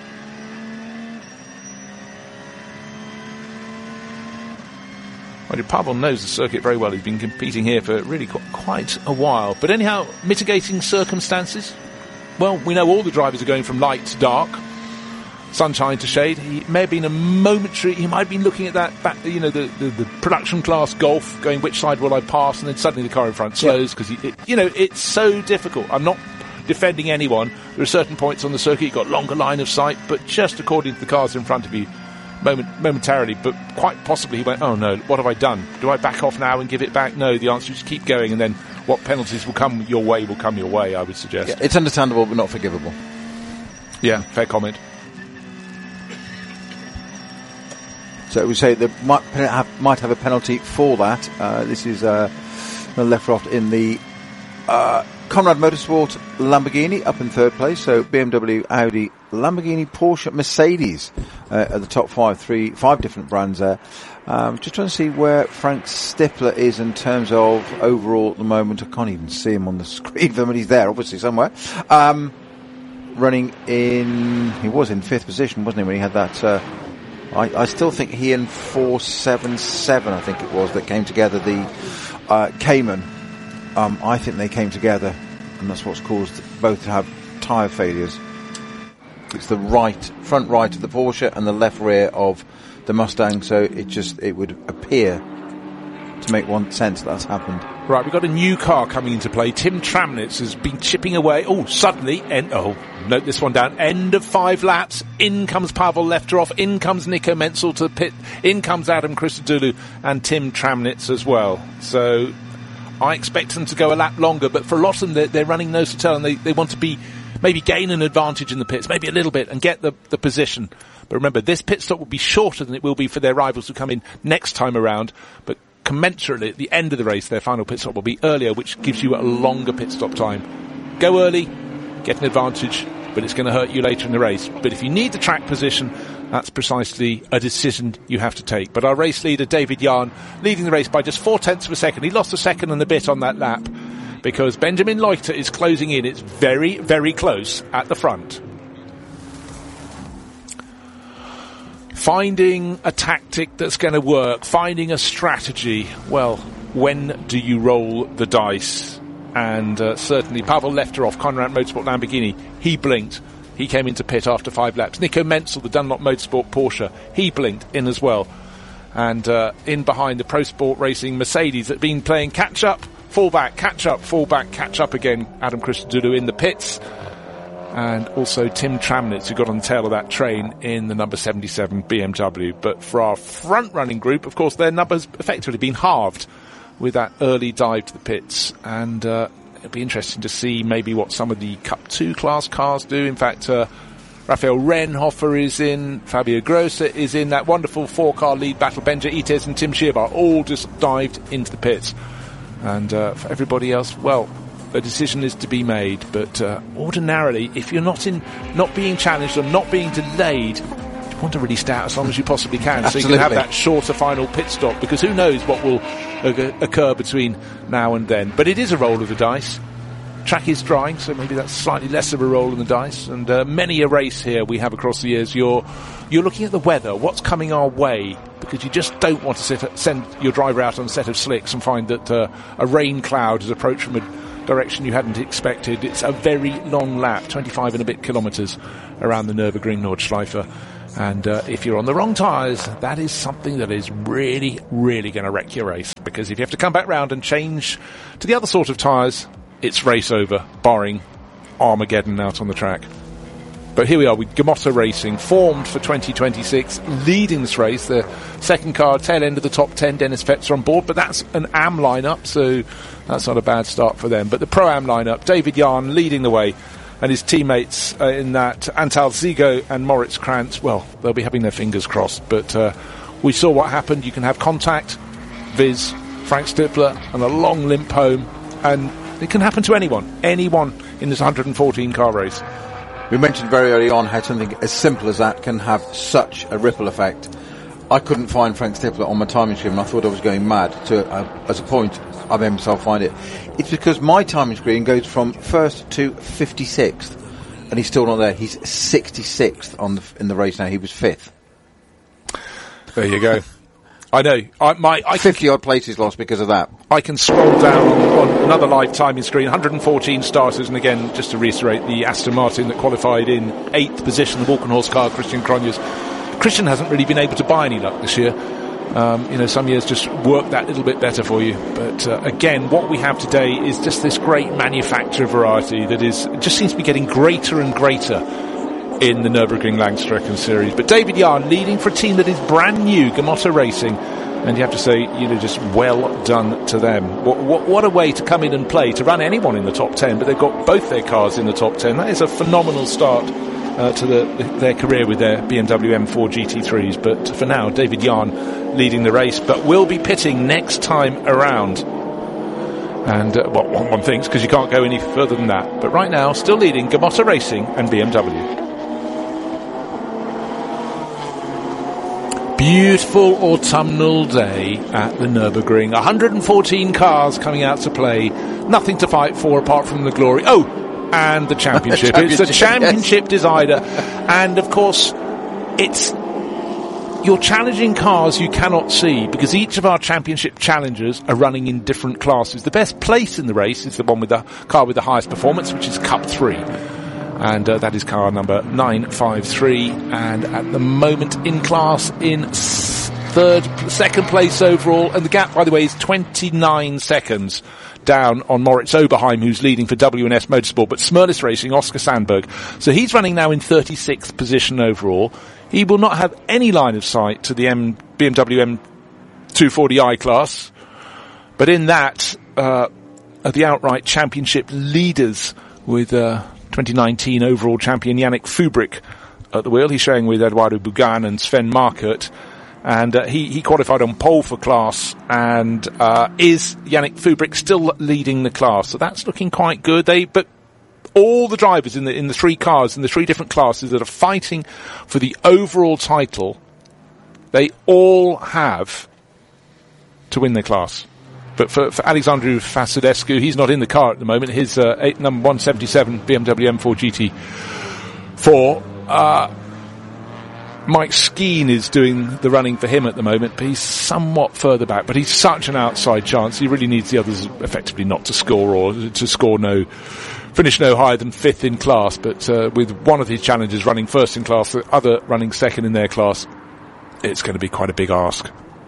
Well, Pavel knows the circuit very well. He's been competing here for really qu- quite a while. But anyhow, mitigating circumstances. Well, we know all the drivers are going from light to dark, sunshine to shade. He may have been a momentary, he might have been looking at that, back, you know, the, the, the production class Golf, going which side will I pass, and then suddenly the car in front slows, because, it, you know, it's so difficult. I'm not defending anyone. There are certain points on the circuit, you've got longer line of sight, but just according to the cars in front of you, moment, momentarily, but quite possibly he went, oh no, what have I done? Do I back off now and give it back? No, the answer is keep going, and then what penalties will come your way will come your way, I would suggest. Yeah, it's understandable but not forgivable. Yeah, fair comment. So we say they might have, might have a penalty for that. Uh, this is uh, Lefterov in the uh, Conrad Motorsport Lamborghini up in third place. So B M W, Audi, Lamborghini, Porsche, Mercedes uh, at the top five, three, five different brands there. Um, just trying to see where Frank Stippler is in terms of overall at the moment. I can't even see him on the screen, but he's there, obviously, somewhere. Um, running in, he was in fifth position, wasn't he, when he had that, uh, I, I still think he and four seven seven, I think it was, that came together, the uh, Cayman. Um, I think they came together, and that's what's caused both to have tyre failures. It's the right, front right of the Porsche and the left rear of the Mustang, so it just, it would appear to make one sense that that's happened. Right, we've got a new car coming into play. Tim Tramnitz has been chipping away. Oh, suddenly, end, oh, note this one down. End of five laps. In comes Pavel Lefterov. In comes Nico Menzel to the pit. In comes Adam Christodoulou and Tim Tramnitz as well. So I expect them to go a lap longer, but for a lot of them, they're, they're running nose to tail, and they, they want to be, maybe gain an advantage in the pits, maybe a little bit, and get the, the position. But remember, this pit stop will be shorter than it will be for their rivals who come in next time around, but commensurately at the end of the race, their final pit stop will be earlier, which gives you a longer pit stop time. Go early, get an advantage, but it's going to hurt you later in the race. But if you need the track position, that's precisely a decision you have to take. But our race leader, David Yarn, leading the race by just four tenths of a second. He lost a second and a bit on that lap because Benjamin Leuchter is closing in. It's very, very close at the front. Finding a tactic that's going to work, finding a strategy. Well, when do you roll the dice? And uh, certainly Pavel Lefterov, Conrad Motorsport Lamborghini, he blinked. He came into pit after five laps. Nico Menzel, the Dunlop Motorsport Porsche, he blinked in as well. And uh, in behind the Pro Sport Racing Mercedes that have been playing catch-up, fall-back, catch-up, fall-back, catch-up again. Adam Christodoulou in the pits. And also Tim Tramnitz, who got on the tail of that train in the number seventy-seven B M W. But for our front-running group, of course, their numbers effectively been halved with that early dive to the pits. And uh, it'll be interesting to see maybe what some of the Cup two class cars do. In fact, uh, Raphael Renhofer is in, Fabio Grossa is in, that wonderful four-car lead battle. Benja Ites and Tim Shearbar all just dived into the pits. And uh, for everybody else, well, a decision is to be made, but uh, ordinarily, if you're not in, not being challenged or not being delayed you want to really stay out as long as you possibly can, so you Absolutely. can have that shorter final pit stop, because who knows what will uh, occur between now and then. But it is a roll of the dice. Track is drying, so maybe that's slightly less of a roll in the dice. And uh, many a race here we have across the years, you're you're looking at the weather, what's coming our way, because you just don't want to sit, send your driver out on a set of slicks and find that uh, a rain cloud has approached from a direction you hadn't expected. It's a very long lap, twenty-five and a bit kilometres around the Nürburgring Nordschleife. And uh, if you're on the wrong tyres, that is something that is really, really going to wreck your race. Because if you have to come back round and change to the other sort of tyres, it's race over, barring Armageddon out on the track. But here we are with Gamotta Racing, formed for twenty twenty-six, leading this race. The second car, tail end of the top ten, Dennis Fetzer on board, but that's an A M lineup, so that's not a bad start for them. But the Pro-Am lineup, David Jahn leading the way, and his teammates uh, in that, Antal Zigo and Moritz Krantz, well, they'll be having their fingers crossed. But uh, we saw what happened. You can have contact, Viz, Frank Stippler, and a long limp home, and it can happen to anyone, anyone in this one hundred fourteen car race. We mentioned very early on how something as simple as that can have such a ripple effect. I couldn't find Frank Stippler on my timing screen, and I thought I was going mad. To uh, as a point, I made myself find it. It's because my timing screen goes from first to fifty-sixth, and he's still not there. He's sixty-sixth on the, in the race now. He was fifth. There you go. I know. I, my, I fifty odd places lost because of that. I can scroll down on, on another live timing screen, one hundred fourteen starters, and again, just to reiterate, the Aston Martin that qualified in eighth position, the Walkenhorst car, Christian Cronjes. Christian hasn't really been able to buy any luck this year. Um, you know, some years just work that little bit better for you. But uh, again, what we have today is just this great manufacturer variety that is just seems to be getting greater and greater in the Nürburgring Langstrecken series. But David Jahn leading for a team that is brand new, Gamotta Racing, and you have to say, you know, just well done to them. What, what, what a way to come in and play, to run anyone in the top ten, but they've got both their cars in the top ten. That is a phenomenal start uh, to the, their career with their B M W M four G T threes. But for now, David Jahn leading the race, but will be pitting next time around. And, uh, well, one thinks, because you can't go any further than that. But right now, still leading Gamotta Racing and B M W. Beautiful autumnal day at the Nürburgring. one hundred fourteen cars coming out to play. Nothing to fight for apart from the glory. Oh, and the championship. It's the championship yes. decider. And, of course, it's you're challenging cars you cannot see, because each of our championship challengers are running in different classes. The best place in the race is the one with the car with the highest performance, which is Cup three. And uh, that is car number nine five three, and at the moment in class in s- third, second place overall, and the gap, by the way, is twenty-nine seconds down on Moritz Oberheim, who's leading for W and S Motorsport, but Smurlis Racing, Oscar Sandberg. So he's running now in thirty-sixth position overall. He will not have any line of sight to the M- B M W M two forty i class, but in that, uh, are the outright championship leaders with uh, twenty nineteen overall champion Yannick Fubrick at the wheel. He's showing with Eduardo Bugan and Sven Markert, and uh, he, he qualified on pole for class, and uh, is Yannick Fubrick still leading the class, so that's looking quite good. They but all the drivers in the in the three cars in the three different classes that are fighting for the overall title, they all have to win their class. But for, for Alexandru Vasilescu, he's not in the car at the moment. His uh, eight, number one seventy-seven B M W M four G T four. Uh, Mike Skeen is doing the running for him at the moment, but he's somewhat further back. But he's such an outside chance. He really needs the others effectively not to score, or to score no, finish no higher than fifth in class. But uh, with one of his challengers running first in class, the other running second in their class, it's going to be quite a big ask.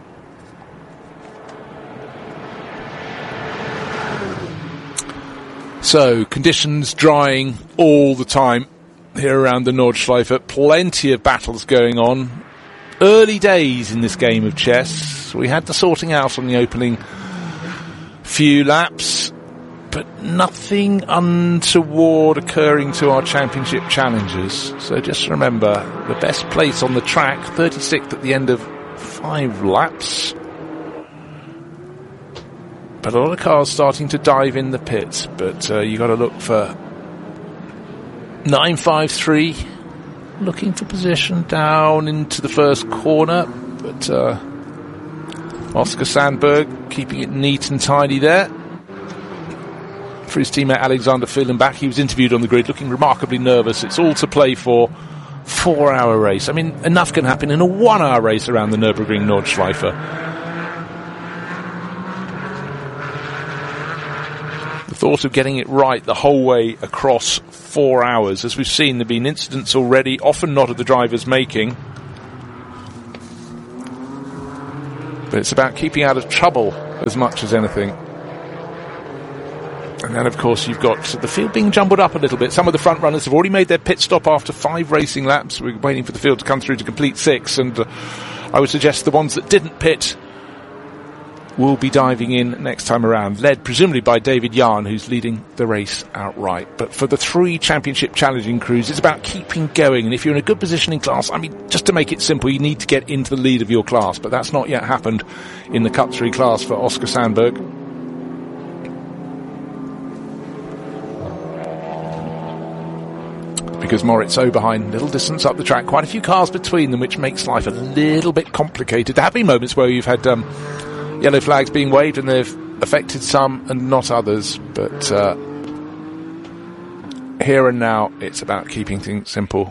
So, conditions drying all the time here around the Nordschleife. Plenty of battles going on. Early days in this game of chess. We had the sorting out on the opening few laps, but nothing untoward occurring to our championship challengers. So just remember, the best place on the track, thirty-sixth at the end of five laps. But a lot of cars starting to dive in the pits, but uh, you got to look for nine five three looking for position down into the first corner, but uh, Oscar Sandberg keeping it neat and tidy there. For his teammate Alexander Fehlenbach, he was interviewed on the grid looking remarkably nervous. It's all to play for. Four-hour race. I mean, enough can happen in a one-hour race around the Nürburgring Nordschleife. The thought of getting it right the whole way across four hours. As we've seen, there have been incidents already, often not of the drivers making. But it's about keeping out of trouble as much as anything. And then, of course, you've got the field being jumbled up a little bit. Some of the front runners have already made their pit stop after five racing laps. We're waiting for the field to come through to complete six. And uh, I would suggest the ones that didn't pit will be diving in next time around, led presumably by David Yarn, who's leading the race outright. But for the three championship challenging crews, it's about keeping going. And if you're in a good position in class, I mean, just to make it simple, you need to get into the lead of your class. But that's not yet happened in the Cup three class for Oscar Sandberg. Because Moritz Oberheim, little distance up the track, quite a few cars between them, which makes life a little bit complicated. There have been moments where you've had um, yellow flags being waved and they've affected some and not others, but uh, here and now it's about keeping things simple.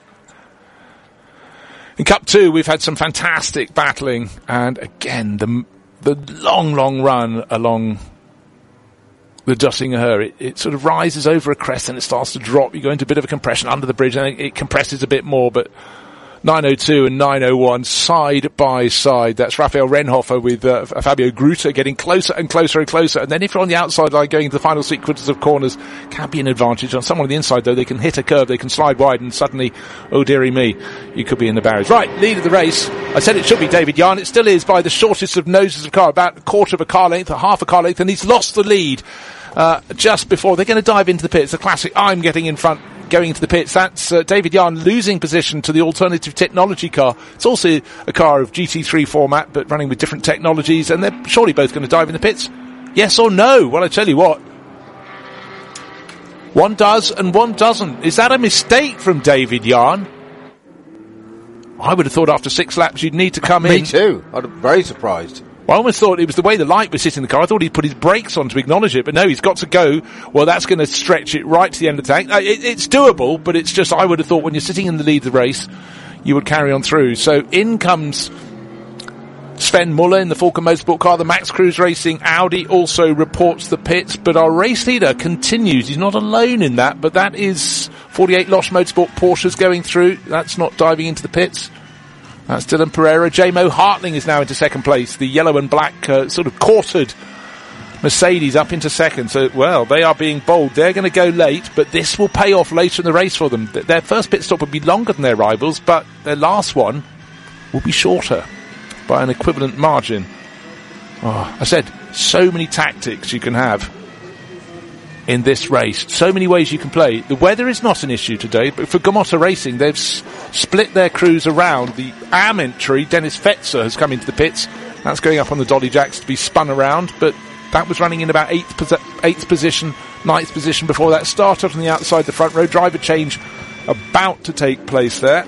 In Cup two, we've had some fantastic battling, and again, the the long, long run along the Döttinger, it, it sort of rises over a crest and it starts to drop. You go into a bit of a compression under the bridge and it, it compresses a bit more, but nine oh two and nine oh one side by side. That's Raphael Renhofer with uh, Fabio Grutter getting closer and closer and closer. And then if you're on the outside line going into the final sequences of corners, can be an advantage. On someone on the inside, though, they can hit a curve, they can slide wide, and suddenly, oh dearie me, you could be in the barriers. Right, lead of the race. I said it should be David Yarn. It still is by the shortest of noses of car, about a quarter of a car length, a half a car length, and he's lost the lead. Uh, just before they're going to dive into the pits. The classic I'm getting in front, going into the pits. That's uh, David Yarn losing position to the alternative technology car. It's also a car of G T three format, but running with different technologies, and they're surely both going to dive in the pits. Yes or no? Well, I tell you what, one does and one doesn't. Is that a mistake from David Yarn? I would have thought after six laps you'd need to come Me in. Me too. I'm very surprised. I almost thought it was the way the light was hitting the car. I thought he'd put his brakes on to acknowledge it, but no, he's got to go. Well, that's going to stretch it right to the end of the tank. Uh, it, it's doable, but it's just, I would have thought when you're sitting in the lead of the race, you would carry on through. So in comes Sven Muller in the Falken Motorsport car. The Max Cruz Racing Audi also reports the pits, but our race leader continues. He's not alone in that, but that is forty-eight Losch Motorsport Porsches going through. That's not diving into the pits. That's Dylan Pereira. J Mo Hartling is now into second place. The yellow and black uh, sort of quartered Mercedes up into second. So, well, they are being bold. They're going to go late, but this will pay off later in the race for them. Th- their first pit stop would be longer than their rivals, but their last one will be shorter by an equivalent margin. Oh, I said, so many tactics you can have in this race. So many ways you can play. The weather is not an issue today, but for Gamotta Racing, they've s- split their crews around. The A M entry, Dennis Fetzer, has come into the pits. That's going up on the dolly jacks to be spun around, but that was running in about eighth, pos- eighth position, ninth position before that. Started on the outside, the front row. Driver change about to take place there.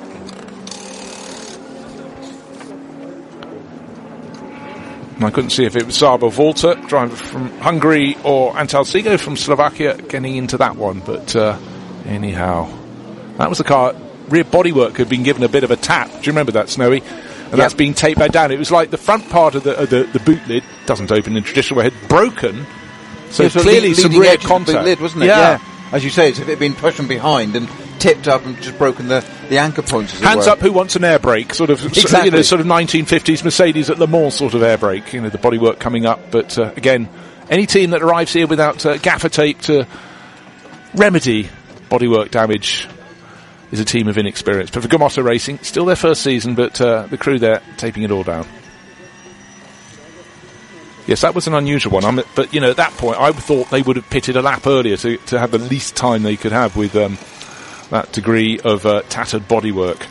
I couldn't see if it was Szabo Volta, driver from Hungary, or Antal Sigo from Slovakia getting into that one. But uh, anyhow, that was the car. Rear bodywork had been given a bit of a tap. Do you remember that, Snowy? And yep. That's being taped back down. It was like the front part of the uh, the, the boot lid doesn't open in traditional way, had broken. So yeah, clearly some rear contact. Lid, wasn't it? Yeah. yeah. As you say, it's if it had been pushed from behind and tipped up and just broken the, the anchor points, as Hands it were. up who wants an air brake, sort of, exactly. you know, sort of nineteen fifties Mercedes at Le Mans sort of air brake, you know, the bodywork coming up. But uh, again, any team that arrives here without uh, gaffer tape to remedy bodywork damage is a team of inexperience. But for Gamotta Racing, still their first season, but uh, the crew there taping it all down. Yes, that was an unusual one. I'm, but, you know, at that point, I thought they would have pitted a lap earlier to, to have the least time they could have with um, that degree of uh, tattered bodywork.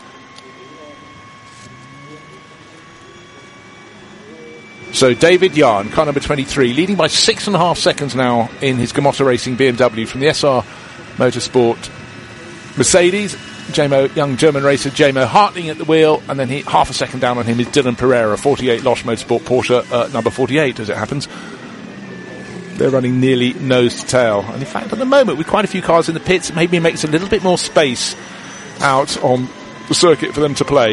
So, David Yarn, car number twenty-three, leading by six and a half seconds now in his Gamotta Racing B M W from the S R Motorsport Mercedes. J-Mo, young German racer J-Mo Hartling at the wheel, and then he, half a second down on him is Dylan Pereira, forty-eight Losch Motorsport Porsche, uh, number forty-eight as it happens. They're running nearly nose to tail. And in fact, at the moment, with quite a few cars in the pits, it maybe makes a little bit more space out on the circuit for them to play.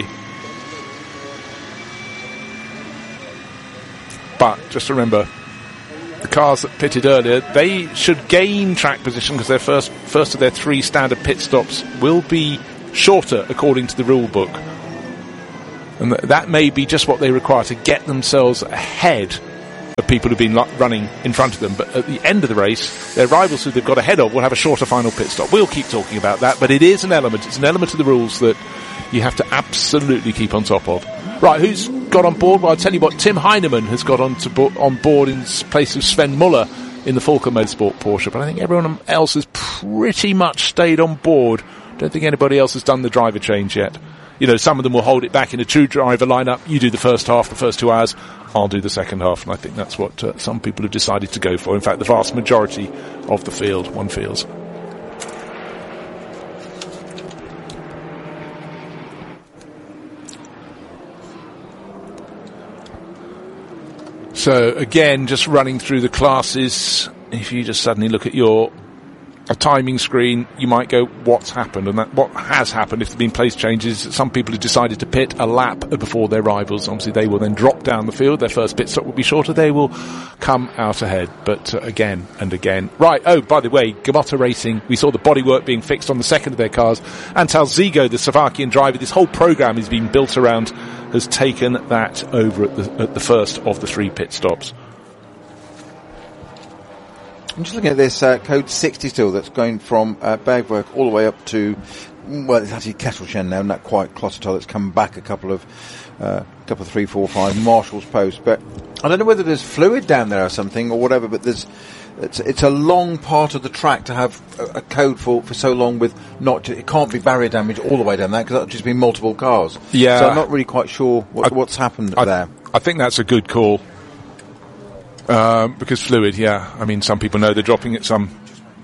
But just remember, the cars that pitted earlier, they should gain track position because their first first of their three standard pit stops will be shorter according to the rule book. And th- that may be just what they require to get themselves ahead of people who've been lo- running in front of them. But at the end of the race, their rivals who they've got ahead of will have a shorter final pit stop. We'll keep talking about that, but it is an element. It's an element of the rules that you have to absolutely keep on top of. Right, who's got on board? Well, I'll tell you what, Tim Heinemann has got on, to bo- on board in place of Sven Muller in the Falken Motorsport Porsche, but I think everyone else has pretty much stayed on board. Don't think anybody else has done the driver change yet. You know, some of them will hold it back in a true driver lineup. You do the first half, the first two hours, I'll do the second half, and I think that's what uh, some people have decided to go for. In fact, the vast majority of the field, one feels. So again, just running through the classes, if you just suddenly look at your a timing screen, you might go, what's happened? And that what has happened, if there have been place changes, some people have decided to pit a lap before their rivals. Obviously, they will then drop down the field. Their first pit stop will be shorter. They will come out ahead. But uh, again and again. Right, oh, by the way, Gamotta Racing, we saw the bodywork being fixed on the second of their cars. Antal Zigo, the Slovakian driver, this whole program is being built around, has taken that over at the, at the first of the three pit stops. I'm just looking at this uh, code sixty still that's going from uh, Bergwerk all the way up to, well, it's actually Kesselchen now, not quite Klosterdal. It's come back a couple of, uh, couple of three, four, five Marshall's posts. But I don't know whether there's fluid down there or something or whatever, but there's, it's, it's a long part of the track to have a, a code for, for so long with not, it can't be barrier damage all the way down there because that'll just be multiple cars. Yeah. So I'm not really quite sure what, I, what's happened I, there. I think that's a good call. Um, because fluid, yeah. I mean, some people know they're dropping it. Some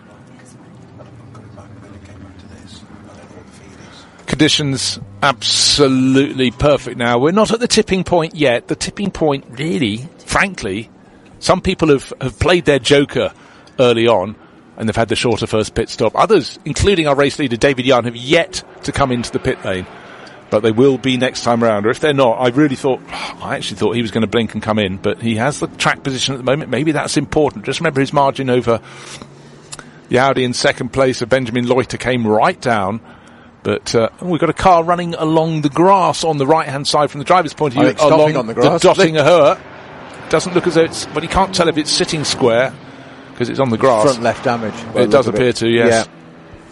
conditions absolutely perfect now. We're not at the tipping point yet. The tipping point, really, frankly, some people have, have played their joker early on and they've had the shorter first pit stop. Others, including our race leader David Yarn, have yet to come into the pit lane. But they will be next time around. Or if they're not, I really thought, I actually thought he was going to blink and come in. But he has the track position at the moment. Maybe that's important. Just remember his margin over the Audi in second place of Benjamin Leuchter came right down. But uh, we've got a car running along the grass on the right-hand side from the driver's point of view. Along on the grass. The Dottinger. Doesn't look as though it's, but he can't tell if it's sitting square because it's on the grass. Front left damage. It does appear to, yes. Yeah.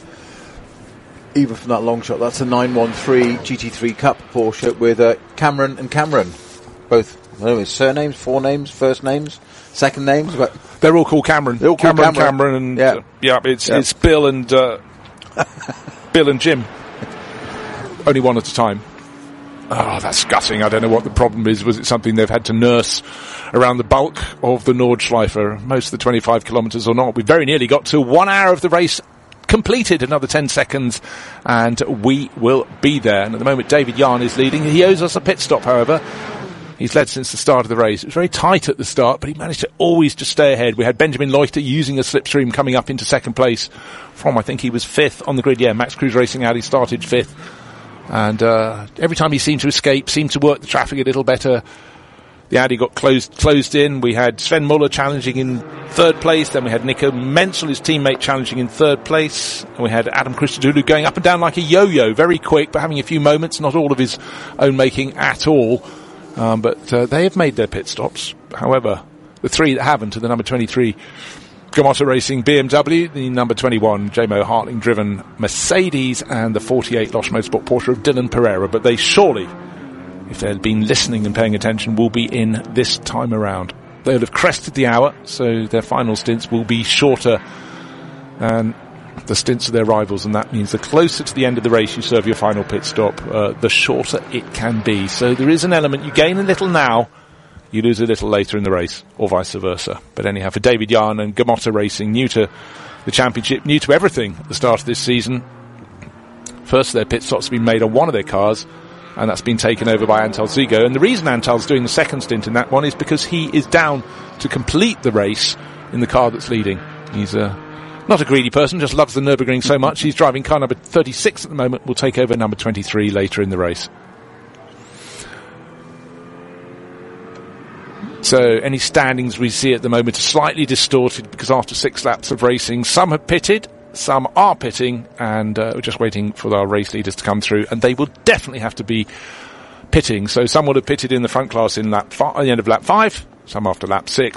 Even from that long shot, that's a nine one three G T three Cup Porsche with uh, Cameron and Cameron. Both, I don't know, surnames, forenames, first names, second names. But they're all called Cameron. They're all called Cameron, Cameron. Cameron, and yeah, uh, yeah it's yeah. it's Bill and uh, Bill and Jim. Only one at a time. Oh, that's gutting. I don't know what the problem is. Was it something they've had to nurse around the bulk of the Nordschleife, most of the twenty-five kilometres or not? We very nearly got to one hour of the race completed, another ten seconds, and we will be there. And at the moment, David Yarn is leading. He owes us a pit stop, however. He's led since the start of the race. It was very tight at the start, but he managed to always just stay ahead. We had Benjamin Leuchter using a slipstream coming up into second place from, I think he was fifth on the grid. Yeah, Max Cruz Racing Audi started fifth. And uh, every time he seemed to escape, seemed to work the traffic a little better. The Audi got closed closed in. We had Sven Muller challenging in third place. Then we had Nico Menzel, his teammate, challenging in third place. And we had Adam Christodoulou going up and down like a yo-yo, very quick, but having a few moments, not all of his own making at all. Um, but uh, they have made their pit stops. However, the three that haven't are the number twenty-three Gamotta Racing B M W, the number twenty-one J-Mo Hartling driven Mercedes, and the forty-eight Losch Motorsport Porsche of Dylan Pereira. But they surely, if they'd been listening and paying attention, will be in this time around. They'll have crested the hour, so their final stints will be shorter than the stints of their rivals, and that means the closer to the end of the race you serve your final pit stop, uh, the shorter it can be. So there is an element, you gain a little now, you lose a little later in the race, or vice versa. But anyhow, for David Yarn and Gamotta Racing, new to the championship, new to everything at the start of this season, first of their pit stops has been made on one of their cars, and that's been taken over by Antal Zigo. And the reason Antal's doing the second stint in that one is because he is down to complete the race in the car that's leading. He's uh, not a greedy person, just loves the Nürburgring so much. He's driving car number thirty-six at the moment, will take over number twenty-three later in the race. So any standings we see at the moment are slightly distorted because after six laps of racing, some have pitted, some are pitting, and uh, we're just waiting for our race leaders to come through, and they will definitely have to be pitting. So some would have pitted in the front class in lap fi- at the end of lap five, some after lap six,